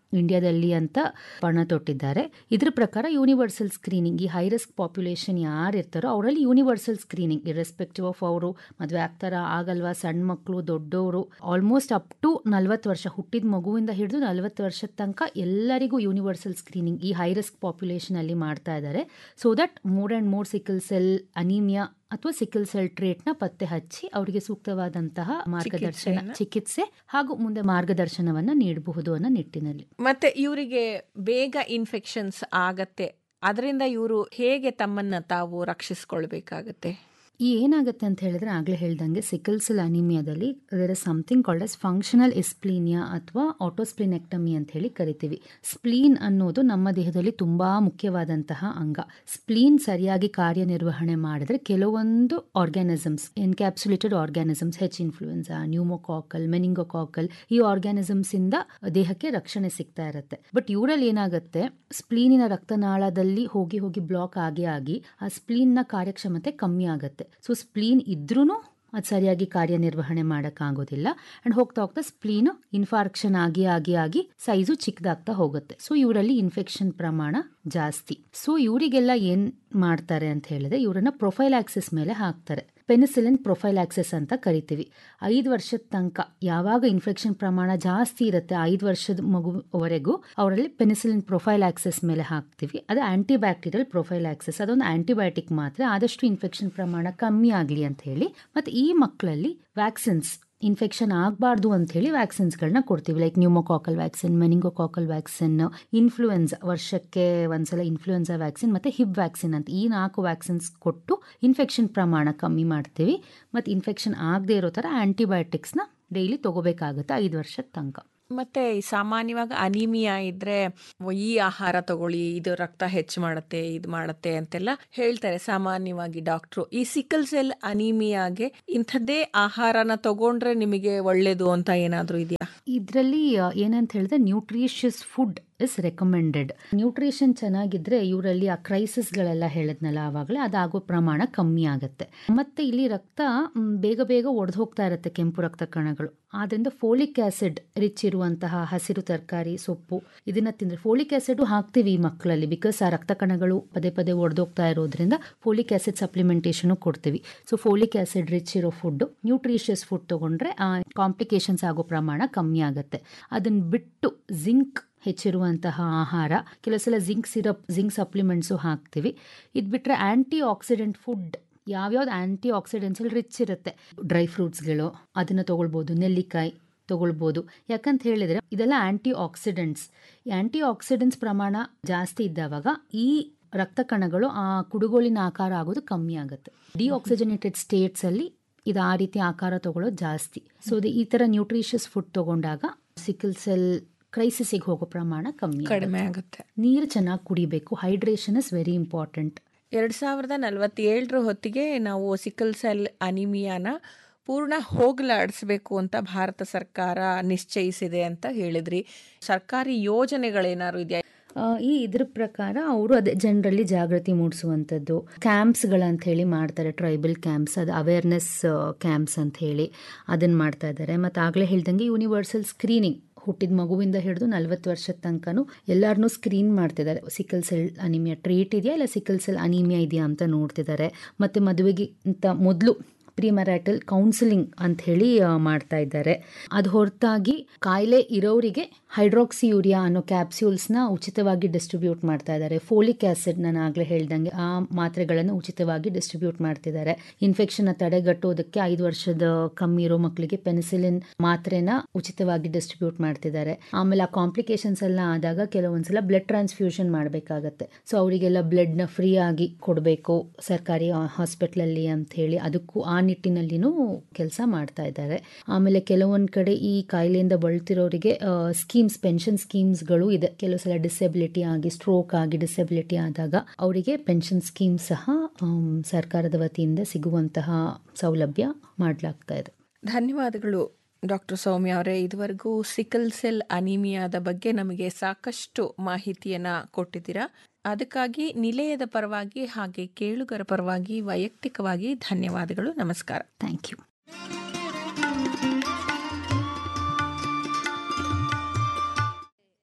ಇಂಡಿಯಾದಲ್ಲಿ ಅಂತ ಪಣ ತೊಟ್ಟಿದ್ದಾರೆ. ಇದ್ರ ಪ್ರಕಾರ ಯೂನಿವರ್ಸಲ್ ಸ್ಕ್ರೀನಿಂಗ್, ಈ ಹೈ ರಿಸ್ಕ್ ಪಾಪ್ಯುಲೇಷನ್ ಯಾರು ಇರ್ತಾರೋ ಅವರಲ್ಲಿ ಯೂನಿವರ್ಸಲ್ ಸ್ಕ್ರೀನಿಂಗ್, ಇರ್ರೆಸ್ಪೆಕ್ಟಿವ್ ಆಫ್ ಅವರು ಮದುವೆ ಆಗ್ತಾರ ಆಗಲ್ವಾ, ಸಣ್ಣ ಮಕ್ಕಳು ದೊಡ್ಡವರು, ಆಲ್ಮೋಸ್ಟ್ ಅಪ್ ಟು ನಲ್ವತ್ತು ವರ್ಷ ಹುಟ್ಟಿದ ಮಗುವಿಂದ ಹಿಡಿದು ನಲ್ವತ್ತು ವರ್ಷದ ತನಕ ಎಲ್ಲರಿಗೂ ಯೂನಿವರ್ಸಲ್ ಸ್ಕ್ರೀನಿಂಗ್ ಈ ಹೈ ರಿಸ್ಕ್ ಪಾಪ್ಯುಲೇಷನ್ ಅಲ್ಲಿ ಮಾಡ್ತಾ ಇದ್ದಾರೆ. So that more and more sickle cell anaemia ಅಥವಾ ಸಿಕಲ್ ಸೆಲ್ ಟ್ರೇಟ್ ನ ಪತ್ತೆ ಹಚ್ಚಿ ಅವರಿಗೆ ಸೂಕ್ತವಾದಂತಹ ಮಾರ್ಗದರ್ಶನ, ಚಿಕಿತ್ಸೆ ಹಾಗೂ ಮುಂದೆ ಮಾರ್ಗದರ್ಶನವನ್ನ ನೀಡಬಹುದು ಅನ್ನೋ ನಿಟ್ಟಿನಲ್ಲಿ. ಮತ್ತೆ ಇವರಿಗೆ ಬೇಗ ಇನ್ಫೆಕ್ಷನ್ಸ್ ಆಗತ್ತೆ, ಅದರಿಂದ ಇವರು ಹೇಗೆ ತಮ್ಮನ್ನ ತಾವು ರಕ್ಷಿಸಿಕೊಳ್ಬೇಕಾಗತ್ತೆ? ಈ ಏನಾಗುತ್ತೆ ಅಂತ ಹೇಳಿದ್ರೆ ಆಗಲೇ ಹೇಳ್ದಂಗೆ sickle cell ಅನಿಮಿಯಾದಲ್ಲಿ there is something called as functional ಎಸ್ಪ್ಲೀನಿಯಾ ಅಥವಾ ಆಟೋಸ್ಪ್ಲಿನೆಕ್ಟಮಿ ಅಂತ ಹೇಳಿ ಕರಿತೀವಿ. ಸ್ಪ್ಲೀನ್ ಅನ್ನೋದು ನಮ್ಮ ದೇಹದಲ್ಲಿ ತುಂಬಾ ಮುಖ್ಯವಾದಂತಹ ಅಂಗ. ಸ್ಪ್ಲೀನ್ ಸರಿಯಾಗಿ ಕಾರ್ಯನಿರ್ವಹಣೆ ಮಾಡಿದ್ರೆ ಕೆಲವೊಂದು ಆರ್ಗ್ಯಾನಿಸಮ್ಸ್, ಎನ್ಕ್ಯಾಪ್ಸುಲೇಟೆಡ್ ಆರ್ಗ್ಯಾನಿಸಮ್ಸ್, ಹೆಚ್ ಇನ್ಫ್ಲೂಯೆನ್ಸಾ, ನ್ಯೂಮೋಕಾಕಲ್, ಮೆನಿಂಗೋಕಾಕಲ್, ಈ ಆರ್ಗ್ಯಾನಿಸಮ್ಸ್ ಇಂದ ದೇಹಕ್ಕೆ ರಕ್ಷಣೆ ಸಿಗ್ತಾ ಇರುತ್ತೆ. ಬಟ್ ಇವರಲ್ಲಿ ಏನಾಗುತ್ತೆ, ಸ್ಪ್ಲೀನಿನ ರಕ್ತನಾಳದಲ್ಲಿ ಹೋಗಿ ಹೋಗಿ ಬ್ಲಾಕ್ ಆಗಿ ಆಗಿ ಆ ಸ್ಪ್ಲೀನ್ ನ ಕಾರ್ಯಕ್ಷಮತೆ ಕಮ್ಮಿ ಆಗುತ್ತೆ. ಸೊ ಸ್ಪ್ಲೀನ್ ಇದ್ರೂ ಅದು ಸರಿಯಾಗಿ ಕಾರ್ಯನಿರ್ವಹಣೆ ಮಾಡೋಕ್ಕಾಗೋದಿಲ್ಲ. ಅಂಡ್ ಹೋಗ್ತಾ ಹೋಗ್ತಾ ಸ್ಪ್ಲೀನ್ ಇನ್ಫಾರ್ಕ್ಷನ್ ಆಗಿ ಆಗಿ ಆಗಿ ಸೈಜು ಚಿಕ್ಕದಾಗ್ತಾ ಹೋಗುತ್ತೆ. ಸೊ ಇವರಲ್ಲಿ ಇನ್ಫೆಕ್ಷನ್ ಪ್ರಮಾಣ ಜಾಸ್ತಿ. ಸೊ ಇವರಿಗೆಲ್ಲ ಏನ್ ಮಾಡ್ತಾರೆ ಅಂತ ಹೇಳಿದ್ರೆ ಇವರನ್ನ ಪ್ರೊಫೈಲಾಕ್ಸಿಸ್ ಮೇಲೆ ಹಾಕ್ತಾರೆ. ಪೆನಿಸಿಲಿನ್ ಪ್ರೊಫೈಲಾಕ್ಸಿಸ್ ಅಂತ ಕರಿತೀವಿ. ಐದು ವರ್ಷದ ತನಕ ಯಾವಾಗ ಇನ್ಫೆಕ್ಷನ್ ಪ್ರಮಾಣ ಜಾಸ್ತಿ ಇರುತ್ತೆ, ಐದು ವರ್ಷದ ಮಗುವರೆಗೂ ಅವರಲ್ಲಿ ಪೆನಿಸಿಲಿನ್ ಪ್ರೊಫೈಲಾಕ್ಸಿಸ್ ಮೇಲೆ ಹಾಕ್ತೀವಿ. ಅದು ಆಂಟಿಬ್ಯಾಕ್ಟೀರಿಯಲ್ ಪ್ರೊಫೈಲಾಕ್ಸಿಸ್, ಅದೊಂದು ಆಂಟಿಬಯೋಟಿಕ್ ಮಾತ್ರ, ಆದಷ್ಟು ಇನ್ಫೆಕ್ಷನ್ ಪ್ರಮಾಣ ಕಮ್ಮಿ ಆಗಲಿ ಅಂತ ಹೇಳಿ. ಮತ್ತು ಈ ಮಕ್ಕಳಲ್ಲಿ ವ್ಯಾಕ್ಸಿನ್ಸ್, ಇನ್ಫೆಕ್ಷನ್ ಆಗಬಾರ್ದು ಅಂತ ಹೇಳಿ ವ್ಯಾಕ್ಸಿನ್ಸ್ಗಳನ್ನ ಕೊಡ್ತೀವಿ. Like pneumococcal vaccine, ಮೆನಿಂಗೋಕಾಕಲ್ vaccine, influenza ವರ್ಷಕ್ಕೆ ಒಂದ್ಸಲ ಇನ್ಫ್ಲೂಯೆನ್ಸಾ ವ್ಯಾಕ್ಸಿನ್ ಮತ್ತು ಹಿಬ್ ವ್ಯಾಕ್ಸಿನ್ ಅಂತ ಈ ನಾಲ್ಕು ವ್ಯಾಕ್ಸಿನ್ಸ್ ಕೊಟ್ಟು ಇನ್ಫೆಕ್ಷನ್ ಪ್ರಮಾಣ ಕಮ್ಮಿ ಮಾಡ್ತೀವಿ. ಮತ್ತು ಇನ್ಫೆಕ್ಷನ್ ಆಗದೆ ಇರೋ ಥರ ಆಂಟಿಬಯೋಟಿಕ್ಸ್ನ ಡೈಲಿ ತಗೋಬೇಕಾಗುತ್ತೆ ಐದು ವರ್ಷದ ತನಕ. ಮತ್ತೆ ಸಾಮಾನ್ಯವಾಗಿ ಅನಿಮಿಯಾ ಇದ್ರೆ ಈ ಆಹಾರ ತಗೊಳ್ಳಿ, ಇದು ರಕ್ತ ಹೆಚ್ಚು ಮಾಡುತ್ತೆ, ಇದು ಮಾಡುತ್ತೆ ಅಂತೆಲ್ಲ ಹೇಳ್ತಾರೆ ಸಾಮಾನ್ಯವಾಗಿ ಡಾಕ್ಟ್ರು. ಈ ಸಿಕಲ್ ಸೆಲ್ ಅನಿಮಿಯಾಗೆ ಇಂಥದ್ದೇ ಆಹಾರನ ತಗೊಂಡ್ರೆ ನಿಮಗೆ ಒಳ್ಳೇದು ಅಂತ ಏನಾದ್ರೂ ಇದೆಯಾ? ಇದರಲ್ಲಿ ಏನಂತ ಹೇಳಿದ್ರೆ nutritious food is recommended. Nutrition ಚೆನ್ನಾಗಿದ್ರೆ ಇವರಲ್ಲಿ ಆ ಕ್ರೈಸಿಸ್ಗಳೆಲ್ಲ ಹೇಳಿದ್ನಲ್ಲ ಆವಾಗಲೇ ಅದಾಗೋ ಪ್ರಮಾಣ ಕಮ್ಮಿ ಆಗುತ್ತೆ. ಮತ್ತೆ ಇಲ್ಲಿ ರಕ್ತ ಬೇಗ ಬೇಗ ಒಡೆದು ಹೋಗ್ತಾ ಇರುತ್ತೆ, ಕೆಂಪು ರಕ್ತ ಕಣಗಳು. ಆದ್ರಿಂದ ಫೋಲಿಕ್ ಆಸಿಡ್ ರಿಚ್ ಇರುವಂತಹ ಹಸಿರು ತರಕಾರಿ, ಸೊಪ್ಪು ಇದನ್ನ ತಿಂದ್ರೆ, ಫೋಲಿಕ್ ಆಸಿಡ್ ಹಾಕ್ತೀವಿ ಈ ಮಕ್ಕಳಲ್ಲಿ ಬಿಕಾಸ್ ಆ ರಕ್ತ ಕಣಗಳು ಪದೇ ಪದೇ ಒಡೆದೋಗ್ತಾ ಇರೋದ್ರಿಂದ ಫೋಲಿಕ್ ಆಸಿಡ್ ಸಪ್ಲಿಮೆಂಟೇಷನ್ ಕೊಡ್ತೀವಿ. ಸೊ ಫೋಲಿಕ್ ಆಸಿಡ್ ರಿಚ್ ಇರೋ ಫುಡ್, ನ್ಯೂಟ್ರಿಷಿಯಸ್ ಫುಡ್ ತಗೊಂಡ್ರೆ ಆ ಕಾಂಪ್ಲಿಕೇಶನ್ಸ್ ಆಗೋ ಪ್ರಮಾಣ ಕಮ್ಮಿ ಆಗುತ್ತೆ. ಅದನ್ನ ಬಿಟ್ಟು ಜಿಂಕ್ ಹೆಚ್ಚಿರುವಂತಹ ಆಹಾರ, ಕೆಲವು ಸಲ ಜಿಂಕ್ ಸಿರಪ್, ಜಿಂಕ್ ಸಪ್ಲಿಮೆಂಟ್ಸು ಹಾಕ್ತೀವಿ. ಇದು ಬಿಟ್ಟರೆ ಆ್ಯಂಟಿ ಆಕ್ಸಿಡೆಂಟ್ ಫುಡ್, ಯಾವ್ಯಾವ್ದು ಆ್ಯಂಟಿ ಆಕ್ಸಿಡೆಂಟ್ಸಲ್ಲಿ ರಿಚ್ ಇರುತ್ತೆ, ಡ್ರೈ ಫ್ರೂಟ್ಸ್ಗಳು ಅದನ್ನು ತೊಗೊಳ್ಬೋದು, ನೆಲ್ಲಿಕಾಯಿ ತೊಗೊಳ್ಬೋದು. ಯಾಕಂತ ಹೇಳಿದರೆ ಇದೆಲ್ಲ ಆ್ಯಂಟಿ ಆಕ್ಸಿಡೆಂಟ್ಸ್. ಈ ಆ್ಯಂಟಿ ಆಕ್ಸಿಡೆಂಟ್ಸ್ ಪ್ರಮಾಣ ಜಾಸ್ತಿ ಇದ್ದಾವಾಗ ಈ ರಕ್ತ ಕಣಗಳು ಆ ಕುಡುಗೋಲಿನ ಆಕಾರ ಆಗೋದು ಕಮ್ಮಿ ಆಗುತ್ತೆ. ಡಿಆಕ್ಸಿಜನೇಟೆಡ್ ಸ್ಟೇಟ್ಸಲ್ಲಿ ಇದು ಆ ರೀತಿ ಆಕಾರ ತೊಗೊಳ್ಳೋದು ಜಾಸ್ತಿ. ಸೊ ಈ ಥರ ನ್ಯೂಟ್ರಿಷಿಯಸ್ ಫುಡ್ ತೊಗೊಂಡಾಗ ಸಿಕಲ್ ಸೆಲ್ ಕ್ರೈಸಿಸ್ಗೆ ಹೋಗೋ ಪ್ರಮಾಣ ಕಮ್ಮಿ ಕಡಿಮೆ ಆಗುತ್ತೆ. ನೀರು ಚೆನ್ನಾಗಿ ಕುಡಿಬೇಕು, ಹೈಡ್ರೇಷನ್ ಇಸ್ ವೆರಿ ಇಂಪಾರ್ಟೆಂಟ್. ಎರಡು ಸಾವಿರದ ನಲವತ್ತೇಳರ ಹೊತ್ತಿಗೆ ನಾವು ಸಿಕಲ್ ಸೆಲ್ ಅನಿಮಿಯಾನ ಪೂರ್ಣ ಹೋಗಲಾಡಿಸಬೇಕು ಅಂತ ಭಾರತ ಸರ್ಕಾರ ನಿಶ್ಚಯಿಸಿದೆ ಅಂತ ಹೇಳಿದ್ರಿ. ಸರ್ಕಾರಿ ಯೋಜನೆಗಳೇನಾದ್ರು ಇದೆಯಾ? ಈ ಇದ್ರ ಪ್ರಕಾರ ಅವರು ಅದೇ ಜನರಲ್ಲಿ ಜಾಗೃತಿ ಮೂಡಿಸುವಂಥದ್ದು, ಕ್ಯಾಂಪ್ಸ್ಗಳಂತ ಹೇಳಿ ಮಾಡ್ತಾರೆ, ಟ್ರೈಬಲ್ ಕ್ಯಾಂಪ್ಸ್, ಅದು ಅವೇರ್ನೆಸ್ ಕ್ಯಾಂಪ್ಸ್ ಅಂತ ಹೇಳಿ ಅದನ್ನು ಮಾಡ್ತಾ ಇದ್ದಾರೆ. ಮತ್ತು ಆಗಲೇ ಹೇಳ್ದಂಗೆ ಯೂನಿವರ್ಸಲ್ ಸ್ಕ್ರೀನಿಂಗ್, ಹುಟ್ಟಿದ ಮಗುವಿಂದ ಹಿಡಿದು ನಲ್ವತ್ತು ವರ್ಷದ ತನಕನೂ ಎಲ್ಲರನ್ನೂ ಸ್ಕ್ರೀನ್ ಮಾಡ್ತಿದ್ದಾರೆ. ಸಿಕಲ್ ಸೆಲ್ ಅನಿಮಿಯಾ ಟ್ರೀಟ್ ಇದೆಯಾ ಇಲ್ಲ ಸಿಕಲ್ ಸೆಲ್ ಅನಿಮಿಯಾ ಇದೆಯಾ ಅಂತ ನೋಡ್ತಿದ್ದಾರೆ. ಮತ್ತು ಮದುವೆಗಿಂತ ಮೊದಲು ಪ್ರಿಮರೈಟಲ್ ಕೌನ್ಸಿಲಿಂಗ್ ಅಂತ ಹೇಳಿ ಮಾಡ್ತಾ ಇದ್ದಾರೆ. ಅದು ಹೊರತಾಗಿ ಕಾಯಿಲೆ ಇರೋರಿಗೆ ಹೈಡ್ರಾಕ್ಸಿ ಯೂರಿಯಾ ಅನ್ನೋ ಕ್ಯಾಪ್ಸ್ಯೂಲ್ಸ್ನ ಉಚಿತವಾಗಿ ಡಿಸ್ಟ್ರಿಬ್ಯೂಟ್ ಮಾಡ್ತಾ ಇದ್ದಾರೆ. ಫೋಲಿಕ್ ಆಸಿಡ್ ನಾನು ಆಗಲೇ ಹೇಳ್ದಂಗೆ ಆ ಮಾತ್ರೆಗಳನ್ನು ಉಚಿತವಾಗಿ ಡಿಸ್ಟ್ರಿಬ್ಯೂಟ್ ಮಾಡ್ತಿದ್ದಾರೆ. ಇನ್ಫೆಕ್ಷನ್ ತಡೆಗಟ್ಟೋದಕ್ಕೆ ಐದು ವರ್ಷದ ಕಮ್ಮಿ ಇರೋ ಮಕ್ಕಳಿಗೆ ಪೆನಿಸಿಲಿನ್ ಮಾತ್ರೆನ ಉಚಿತವಾಗಿ ಡಿಸ್ಟ್ರಿಬ್ಯೂಟ್ ಮಾಡ್ತಿದ್ದಾರೆ. ಆಮೇಲೆ ಆ ಕಾಂಪ್ಲಿಕೇಶನ್ಸ್ ಎಲ್ಲ ಆದಾಗ ಕೆಲವೊಂದ್ಸಲ ಬ್ಲಡ್ ಟ್ರಾನ್ಸ್ಫ್ಯೂಷನ್ ಮಾಡಬೇಕಾಗತ್ತೆ. ಸೊ ಅವರಿಗೆಲ್ಲ ಬ್ಲಡ್ನ ಫ್ರೀ ಆಗಿ ಕೊಡಬೇಕು ಸರ್ಕಾರಿ ಹಾಸ್ಪಿಟ್ಲಲ್ಲಿ ಅಂತ ಹೇಳಿ ಅದಕ್ಕೂ ಆ ನಿಟ್ಟಿನಲ್ಲಿನೂ ಕೆಲಸ ಮಾಡ್ತಾ ಇದ್ದಾರೆ. ಆಮೇಲೆ ಕೆಲವೊಂದು ಕಡೆ ಈ ಕಾಯಿಲೆಯಿಂದ ಬಳಲ್ತಿರೋರಿಗೆ ಸ್ಕೀಮ್ಸ್, ಪೆನ್ಷನ್ ಸ್ಕೀಮ್ಸ್ಗಳು ಇದೆ. ಕೆಲವು ಸಲ ಡಿಸೆಬಿಲಿಟಿ ಆಗಿ, ಸ್ಟ್ರೋಕ್ ಆಗಿ ಡಿಸೆಬಿಲಿಟಿ ಆದಾಗ ಅವರಿಗೆ ಪೆನ್ಷನ್ ಸ್ಕೀಮ್ ಸಹ ಸರ್ಕಾರದ ವತಿಯಿಂದ ಸಿಗುವಂತಹ ಸೌಲಭ್ಯ ಮಾಡಲಾಗ್ತಾ ಇದೆ. ಧನ್ಯವಾದಗಳು ಡಾಕ್ಟರ್ ಸೌಮ್ಯ ಅವರೇ. ಇದುವರೆಗೂ ಸಿಕಲ್ ಸೆಲ್ ಅನಿಮಿಯಾದ ಬಗ್ಗೆ ನಮಗೆ ಸಾಕಷ್ಟು ಮಾಹಿತಿಯನ್ನ ಕೊಟ್ಟಿದ್ದೀರಾ. ಅದಕ್ಕಾಗಿ ನಿಲಯದ ಪರವಾಗಿ ಹಾಗೆ ಕೇಳುಗರ ಪರವಾಗಿ ವೈಯಕ್ತಿಕವಾಗಿ ಧನ್ಯವಾದಗಳು. ನಮಸ್ಕಾರ. Thank you.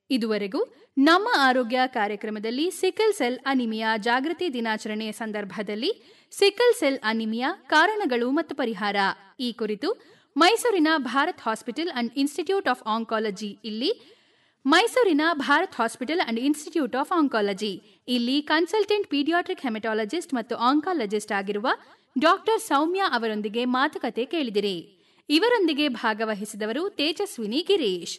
ಇದುವರೆಗೂ ನಮ್ಮ ಆರೋಗ್ಯ ಕಾರ್ಯಕ್ರಮದಲ್ಲಿ ಸಿಕಲ್ ಸೆಲ್ ಅನಿಮಿಯಾ ಜಾಗೃತಿ ದಿನಾಚರಣೆಯ ಸಂದರ್ಭದಲ್ಲಿ ಸಿಕಲ್ ಸೆಲ್ ಅನಿಮಿಯಾ ಕಾರಣಗಳು ಮತ್ತು ಪರಿಹಾರ ಈ ಕುರಿತು ಮೈಸೂರಿನ Bharat hospital and institute of oncology ಇಲ್ಲಿ ಮೈಸೂರಿನ Bharat hospital and institute of oncology ಇಲ್ಲಿ ಕನ್ಸಲ್ಟೆಂಟ್ ಪೀಡಿಯಾಟ್ರಿಕ್ ಹೆಮಟಾಲಜಿಸ್ಟ್ ಮತ್ತು ಆಂಕಾಲಜಿಸ್ಟ್ ಆಗಿರುವ ಡಾಕ್ಟರ್ ಸೌಮ್ಯ ಅವರೊಂದಿಗೆ ಮಾತುಕತೆ ಕೇಳಿದಿರಿ. ಇವರೊಂದಿಗೆ ಭಾಗವಹಿಸಿದವರು ತೇಜಸ್ವಿನಿ ಗಿರೀಶ್.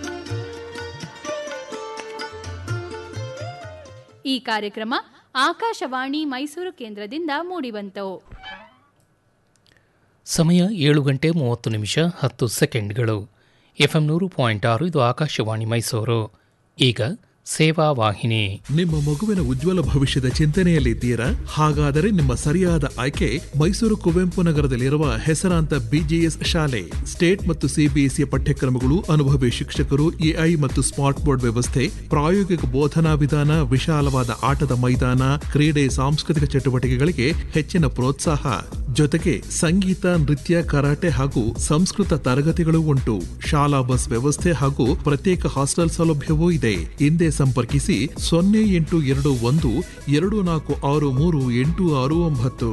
ಈ ಕಾರ್ಯಕ್ರಮ ಆಕಾಶವಾಣಿ ಮೈಸೂರು ಕೇಂದ್ರದಿಂದ ಮೂಡಿಬಂತು. ಸಮಯ ಏಳು ಗಂಟೆ ಮೂವತ್ತು ನಿಮಿಷ ಹತ್ತು ಸೆಕೆಂಡ್ಗಳು. ಎಫ್ಎಂ ನೂರು ಪಾಯಿಂಟ್ ಆರು ಇದು ಆಕಾಶವಾಣಿ ಮೈಸೂರು. ಈಗ ಸೇವಾ ವಾಹಿನಿ. ನಿಮ್ಮ ಮಗುವಿನ ಉಜ್ವಲ ಭವಿಷ್ಯದ ಚಿಂತನೆಯಲ್ಲಿದ್ದೀರಾ? ಹಾಗಾದರೆ ನಿಮ್ಮ ಸರಿಯಾದ ಆಯ್ಕೆ ಮೈಸೂರು ಕುವೆಂಪು ನಗರದಲ್ಲಿರುವ ಹೆಸರಾಂತ ಬಿಜಿಎಸ್ ಶಾಲೆ. ಸ್ಟೇಟ್ ಮತ್ತು ಸಿಬಿಎಸ್ಇ ಪಠ್ಯಕ್ರಮಗಳು, ಅನುಭವಿ ಶಿಕ್ಷಕರು, ಎಐ ಮತ್ತು ಸ್ಮಾರ್ಟ್ ಬೋರ್ಡ್ ವ್ಯವಸ್ಥೆ, ಪ್ರಾಯೋಗಿಕ ಬೋಧನಾ ವಿಧಾನ, ವಿಶಾಲವಾದ ಆಟದ ಮೈದಾನ, ಕ್ರೀಡೆ, ಸಾಂಸ್ಕೃತಿಕ ಚಟುವಟಿಕೆಗಳಿಗೆ ಹೆಚ್ಚಿನ ಪ್ರೋತ್ಸಾಹ. ಜೊತೆಗೆ ಸಂಗೀತ, ನೃತ್ಯ, ಕರಾಟೆ ಹಾಗೂ ಸಂಸ್ಕೃತ ತರಗತಿಗಳು ಉಂಟು. ಶಾಲಾ ಬಸ್ ವ್ಯವಸ್ಥೆ ಹಾಗೂ ಪ್ರತ್ಯೇಕ ಹಾಸ್ಟೆಲ್ ಸೌಲಭ್ಯವೂ ಇದೆ. ಹಿಂದೆ ಸಂಪರ್ಕಿಸಿ ಸೊನ್ನೆ ಎಂಟು ಎರಡು ಒಂದು ಎರಡು ನಾಲ್ಕು ಆರು ಮೂರು ಎಂಟು ಆರು ಒಂಬತ್ತು.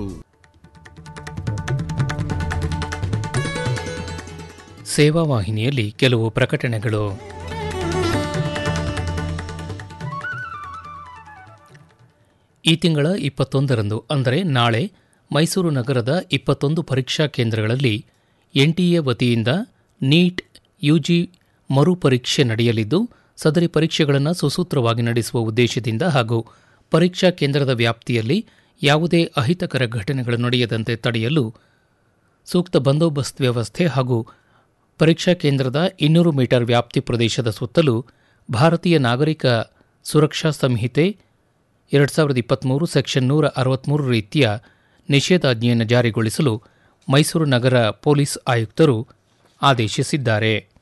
ಸೇವಾ ವಾಹಿನಿಯಲ್ಲಿ ಕೆಲವು ಪ್ರಕಟಣೆಗಳು. ಈ ತಿಂಗಳ ಇಪ್ಪತ್ತೊಂದರಂದು ಅಂದರೆ ನಾಳೆ ಮೈಸೂರು ನಗರದ ಇಪ್ಪತ್ತೊಂದು ಪರೀಕ್ಷಾ ಕೇಂದ್ರಗಳಲ್ಲಿ ಎನ್ಟಿಎ ವತಿಯಿಂದ ನೀಟ್ ಯುಜಿ ಮರುಪರೀಕ್ಷೆ ನಡೆಯಲಿದ್ದು, ಸದರಿ ಪರೀಕ್ಷೆಗಳನ್ನು ಸುಸೂತ್ರವಾಗಿ ನಡೆಸುವ ಉದ್ದೇಶದಿಂದ ಹಾಗೂ ಪರೀಕ್ಷಾ ಕೇಂದ್ರದ ವ್ಯಾಪ್ತಿಯಲ್ಲಿ ಯಾವುದೇ ಅಹಿತಕರ ಘಟನೆಗಳು ನಡೆಯದಂತೆ ತಡೆಯಲು ಸೂಕ್ತ ಬಂದೋಬಸ್ತ್ ವ್ಯವಸ್ಥೆ ಹಾಗೂ ಪರೀಕ್ಷಾ ಕೇಂದ್ರದ ಇನ್ನೂರು ಮೀಟರ್ ವ್ಯಾಪ್ತಿ ಪ್ರದೇಶದ ಸುತ್ತಲೂ ಭಾರತೀಯ ನಾಗರಿಕ ಸುರಕ್ಷಾ ಸಂಹಿತೆ ಎರಡು ಸಾವಿರದ ಇಪ್ಪತ್ತ್ಮೂರು ಸೆಕ್ಷನ್ ನೂರ ಅರವತ್ತ್ಮೂರು ರೀತಿಯ ನಿಷೇಧಾಜ್ಞೆಯನ್ನು ಜಾರಿಗೊಳಿಸಲು ಮೈಸೂರು ನಗರ ಪೊಲೀಸ್ ಆಯುಕ್ತರು ಆದೇಶಿಸಿದ್ದಾರೆ.